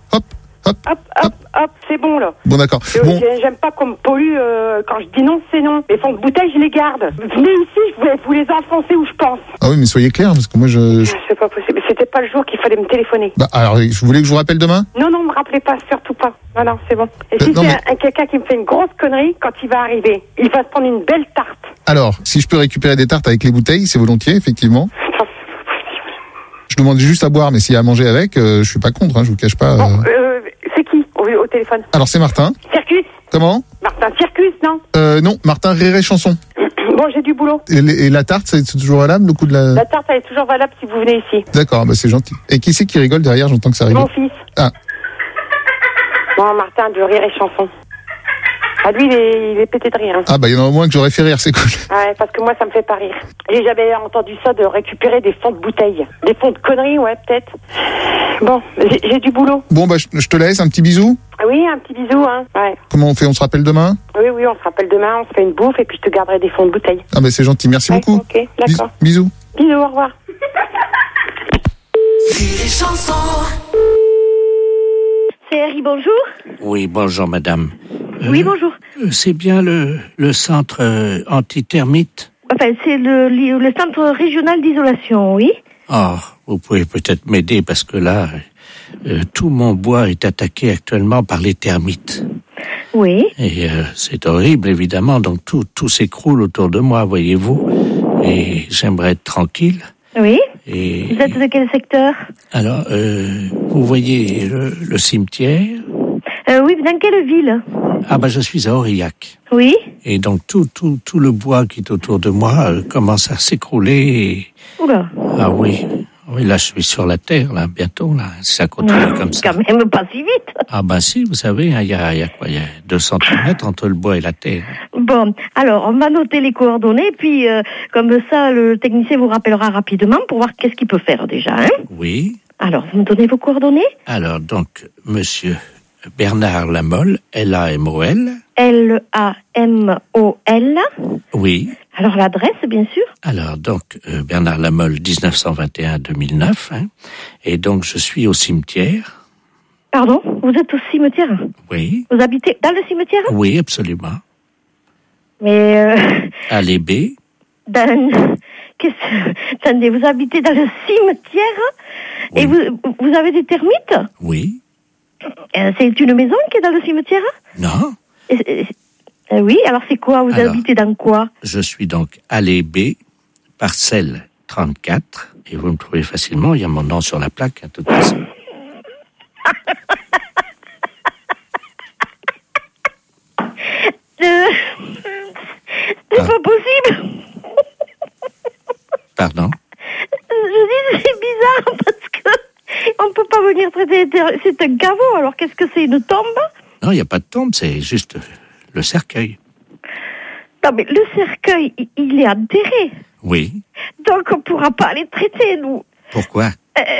Hop, c'est bon là. Bon, d'accord. Bon. J'aime pas qu'on me pollue quand je dis non, c'est non. Les fonds de bouteille, je les garde. Venez ici, je vais vous les enfoncer où je pense. Ah oui, mais soyez clair, parce que moi C'est pas possible. C'était pas le jour qu'il fallait me téléphoner. Bah alors, vous voulez que je vous rappelle demain? Non, me rappelez pas, surtout pas. Non, c'est bon. Et si c'est quelqu'un qui me fait une grosse connerie, quand il va arriver, il va se prendre une belle tarte. Alors, si je peux récupérer des tartes avec les bouteilles, c'est volontiers, effectivement. Je demande juste à boire, mais s'il y a à manger avec, je suis pas contre, hein, je vous cache pas. C'est qui au téléphone? Alors c'est Martin. Circus. Comment? Martin Circus, non? Non, Martin Rire et Chanson. Bon, j'ai du boulot. Et la tarte, c'est toujours valable, le coup de la... La tarte, elle est toujours valable si vous venez ici. D'accord, bah c'est gentil. Et qui c'est qui rigole derrière? J'entends que ça rigole. Mon fils. Ah. Bon, Martin de Rire et Chanson. Ah, lui, il est pété de rire. Hein. Ah, bah, il y en a au moins que j'aurais fait rire, c'est cool. Ouais, parce que moi, ça me fait pas rire. J'ai jamais entendu ça de récupérer des fonds de bouteilles. Des fonds de conneries, ouais, peut-être. Bon, j'ai du boulot. Bon, bah, je te laisse, un petit bisou. Oui, un petit bisou, hein. Ouais. Comment on fait? On se rappelle demain? Oui, on se rappelle demain, on se fait une bouffe et puis je te garderai des fonds de bouteilles. Ah, bah, c'est gentil, merci beaucoup. Ok, d'accord. Bisous. Bisous, au revoir. C'est Harry, bonjour. Oui, bonjour madame. Oui, bonjour. C'est bien le centre anti-termite? Enfin, c'est le centre régional d'isolation, oui. Ah, vous pouvez peut-être m'aider parce que là, tout mon bois est attaqué actuellement par les termites. Oui. Et c'est horrible, évidemment, donc tout s'écroule autour de moi, voyez-vous. Et j'aimerais être tranquille. Oui. Et vous êtes de quel secteur? Alors, vous voyez le cimetière? Oui, dans quelle ville? Ah bah je suis à Aurillac. Oui. Et donc tout le bois qui est autour de moi commence à s'écrouler. Oula. Ah oui, là je suis sur la terre, là, bientôt, là, si ça continue comme ça. Quand même pas si vite. Ah ben si, vous savez, il y a quoi? Il y a 2 centimètres entre le bois et la terre. Bon, alors on va noter les coordonnées, puis comme ça le technicien vous rappellera rapidement pour voir qu'est-ce qu'il peut faire déjà. Hein? Oui. Alors, vous me donnez vos coordonnées? Alors donc, monsieur Bernard Lamolle, L-A-M-O-L. L-A-M-O-L. Oui. Alors l'adresse, bien sûr. Alors donc, Bernard Lamolle, 1921-2009. Hein, et donc je suis au cimetière. Pardon? Vous êtes au cimetière? Oui. Vous habitez dans le cimetière? Oui, absolument. Mais Allée B. Attendez, vous habitez dans le cimetière? Oui. Et vous avez des termites? Oui. C'est une maison qui est dans le cimetière? Non. Oui, alors c'est quoi? Vous habitez dans quoi? Je suis donc allée B, parcelle 34, et vous me trouvez facilement, il y a mon nom sur la plaque, à toute façon. C'est pas possible. Pardon? Je dis c'est bizarre parce que on peut pas venir traiter. C'est un caveau, alors qu'est-ce que c'est, une tombe? Non, il n'y a pas de tombe, c'est juste le cercueil. Non, mais le cercueil, il est enterré. Oui. Donc on pourra pas les traiter, nous. Pourquoi?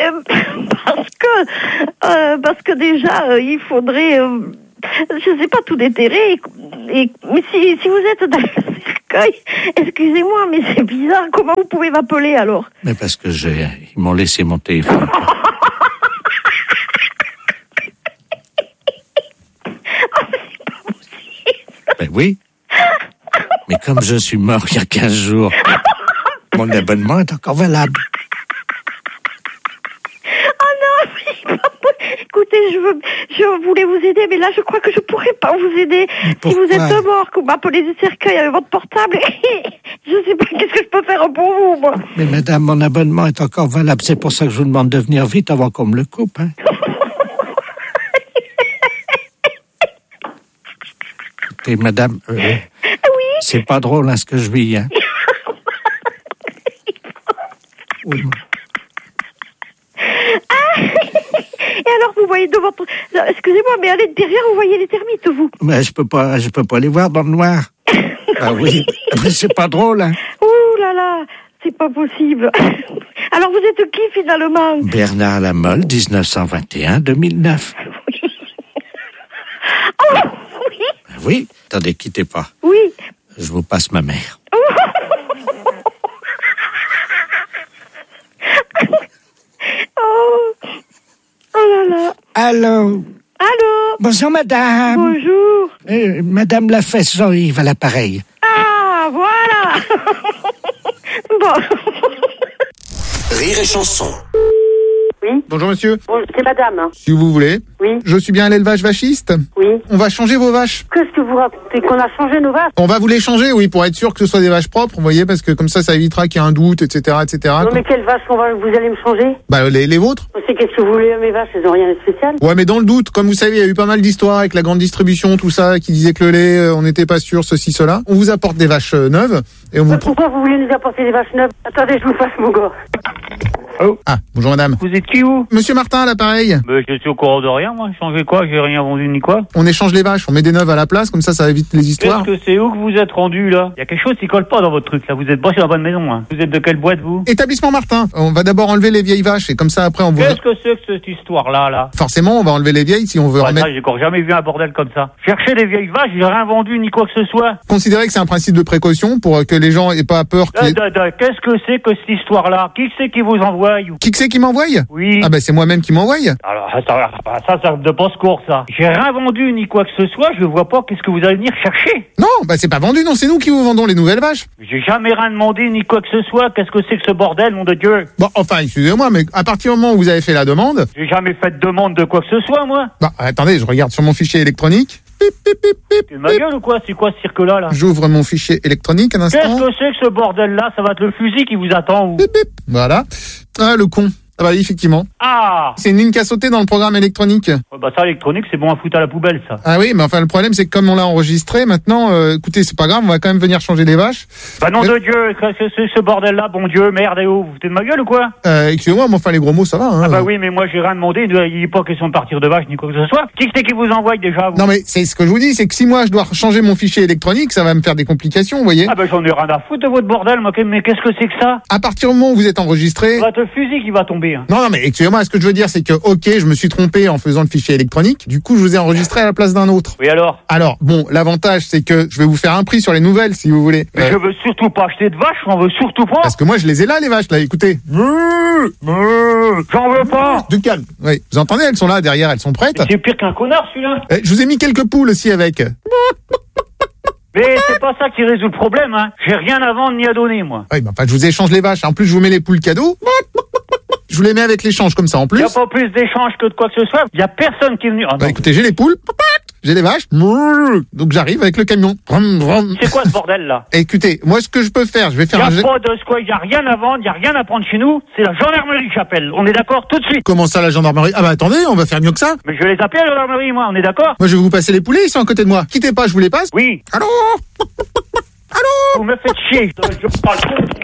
Parce que déjà, il faudrait, je sais pas, tout déterrer. Mais si vous êtes dans le cercueil, excusez-moi, mais c'est bizarre. Comment vous pouvez m'appeler alors? Mais parce que ils m'ont laissé mon téléphone. Ben oui. Mais comme je suis mort il y a 15 jours, mon abonnement est encore valable. Écoutez, je voulais vous aider, mais là, je crois que je pourrais pas vous aider. Si vous êtes mort, que vous m'appelez du cercueil avec votre portable, je sais pas qu'est-ce que je peux faire pour vous, moi. Mais madame, mon abonnement est encore valable. C'est pour ça que je vous demande de venir vite avant qu'on me le coupe, hein. Écoutez, madame, oui. C'est pas drôle, hein, ce que je vis, hein. Oui. Et alors, vous voyez de votre... Excusez-moi, mais allez derrière, vous voyez les termites, vous? Mais je peux pas les voir dans le noir. Ah oui, mais c'est pas drôle, hein. Ouh là là, c'est pas possible. Alors, vous êtes qui, finalement? Bernard Lamolle, 1921-2009. Oui. Oh, oui. Oui, attendez, quittez pas. Oui. Je vous passe ma mère. Oh là là. Allô? Bonjour, madame. Bonjour. Madame Lafesse Jean-Yves à l'appareil. Ah, voilà. Bon. Rire et chanson. Oui. Bonjour monsieur. Bon, c'est madame. Si vous voulez. Oui. Je suis bien à l'élevage vachiste. Oui. On va changer vos vaches. Qu'est-ce que vous racontez? Qu'on a changé nos vaches? On va vous les changer, oui, pour être sûr que ce soit des vaches propres, vous voyez, parce que comme ça évitera qu'il y ait un doute, etc., etc. Non, mais quelles vaches vous allez me changer? Bah, les vôtres. C'est qu'est-ce que vous voulez à mes vaches? Elles ont rien de spécial. Ouais, mais dans le doute, comme vous savez, il y a eu pas mal d'histoires avec la grande distribution, tout ça, qui disait que le lait, on n'était pas sûr, ceci, cela. On vous apporte des vaches neuves, et on vous... Pourquoi vous voulez nous apporter des vaches neuves? Attendez, je vous passe mon gars. Oh. Ah, bonjour madame. Vous êtes qui, vous? Monsieur Martin, à l'appareil. Je suis au courant de rien, moi. Changer quoi? J'ai rien vendu ni quoi. On échange les vaches, on met des neuves à la place, comme ça évite les histoires. Qu'est-ce que c'est? Où que vous êtes rendu, là? Il y a quelque chose qui colle pas dans votre truc, là. Vous êtes pas sur la bonne maison, hein. Vous êtes de quelle boîte, vous? Établissement Martin. On va d'abord enlever les vieilles vaches, et comme ça, après, on vous... Qu'est-ce que c'est que cette histoire-là, là? Forcément, on va enlever les vieilles si on veut remettre... Ça, j'ai encore jamais vu un bordel comme ça. Chercher des vieilles vaches, j'ai rien vendu ni quoi que ce soit. Considérez que c'est un principe de précaution pour que les gens aient pas peur Qu'est-ce que c'est que cette histoire-là? Qui c'est qui vous envoie? Qui c'est qui m'envoie? Oui. Ah ben c'est moi-même qui m'envoie. Alors ça sert de passe-court, ça. J'ai rien vendu ni quoi que ce soit, je vois pas qu'est-ce que vous allez venir chercher. Non, bah c'est pas vendu, non, c'est nous qui vous vendons les nouvelles vaches. J'ai jamais rien demandé ni quoi que ce soit, qu'est-ce que c'est que ce bordel, nom de Dieu? Bon, enfin, excusez-moi, mais à partir du moment où vous avez fait la demande... J'ai jamais fait de demande de quoi que ce soit, moi. Bah, attendez, je regarde sur mon fichier électronique. Pip, pip, pip, pip. C'est ma gueule ou quoi? C'est quoi ce cirque-là, là? J'ouvre mon fichier électronique un instant. Qu'est-ce que c'est que ce bordel-là? Ça va être le fusil qui vous attend, ou? Pip, pip. Voilà. Ah, le con. Ah bah oui, effectivement. Ah! C'est une ligne qui a sauté dans le programme électronique. Bah ça, électronique, c'est bon à foutre à la poubelle, ça. Ah oui, mais enfin, le problème, c'est que comme on l'a enregistré, maintenant, écoutez, c'est pas grave, on va quand même venir changer les vaches. Bah nom de Dieu, c'est ce bordel-là, bon Dieu, merde, et oh, vous foutez de ma gueule ou quoi? Excusez-moi, mais enfin, les gros mots, ça va, hein. Ah bah oui, mais moi, j'ai rien demandé, il n'est pas question de partir de vache, ni quoi que ce soit. Qui c'est qui vous envoie déjà, vous? Non mais, c'est ce que je vous dis, c'est que si moi, je dois changer mon fichier électronique, ça va me faire des complications, vous voyez? Ah bah j'en ai rien à foutre de votre bordel, moi, mais qu'est-ce que c'est que ça? À partir du moment où vous êtes enregistré... Ça va être le fusil qui va tomber tomber. Hein. Non, mais excusez-moi, ce que je veux dire, c'est que, ok, je me suis trompé en faisant le fichier électronique. Du coup, je vous ai enregistré à la place d'un autre. Oui, alors? Alors, bon, l'avantage, c'est que je vais vous faire un prix sur les nouvelles, si vous voulez. Mais je veux surtout pas acheter de vaches, j'en veux surtout pas. Parce que moi, je les ai là, les vaches, là, écoutez. J'en veux pas. Du calme. Oui, vous entendez, elles sont là, derrière, elles sont prêtes. C'est pire qu'un connard, celui-là. Je vous ai mis quelques poules aussi avec. Mais c'est pas ça qui résout le problème, hein. J'ai rien à vendre ni à donner, moi. Oui, bah, je vous échange les vaches. En plus, je vous mets les poules cadeaux. Je vous les mets avec l'échange, comme ça, en plus. Y a pas plus d'échange que de quoi que ce soit. Y a personne qui est venu. Ah, bah, écoutez, j'ai les poules. J'ai les vaches. Donc, j'arrive avec le camion. C'est quoi ce bordel, là? Écoutez, moi, ce que je peux faire, je vais faire y a pas de quoi, y a rien à vendre, y a rien à prendre chez nous. C'est la gendarmerie que j'appelle. On est d'accord tout de suite. Comment ça, la gendarmerie? Ah bah, attendez, on va faire mieux que ça. Mais je vais les appeler à la gendarmerie, moi. On est d'accord? Moi, je vais vous passer les poulets, ils sont à côté de moi. Quittez pas, je vous les passe. Oui. Allô? Vous me faites chier. Je parle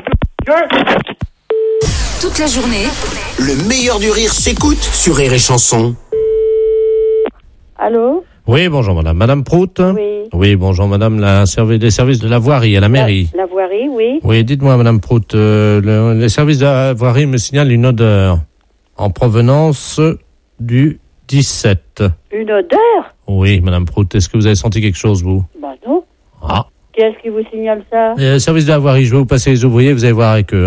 toute la journée. Le meilleur du rire s'écoute sur Rire et Chanson. Allô? Oui, bonjour madame. Madame Prout? Oui. Oui, bonjour madame, les services de la voirie à la mairie. La voirie, oui. Oui, dites-moi madame Prout, les services de la voirie me signalent une odeur en provenance du 17. Une odeur? Oui, madame Prout, est-ce que vous avez senti quelque chose, vous? Bah non. Ah. Qui est-ce qui vous signale ça? Service de la voirie, je vais vous passer les ouvriers, vous allez voir avec eux.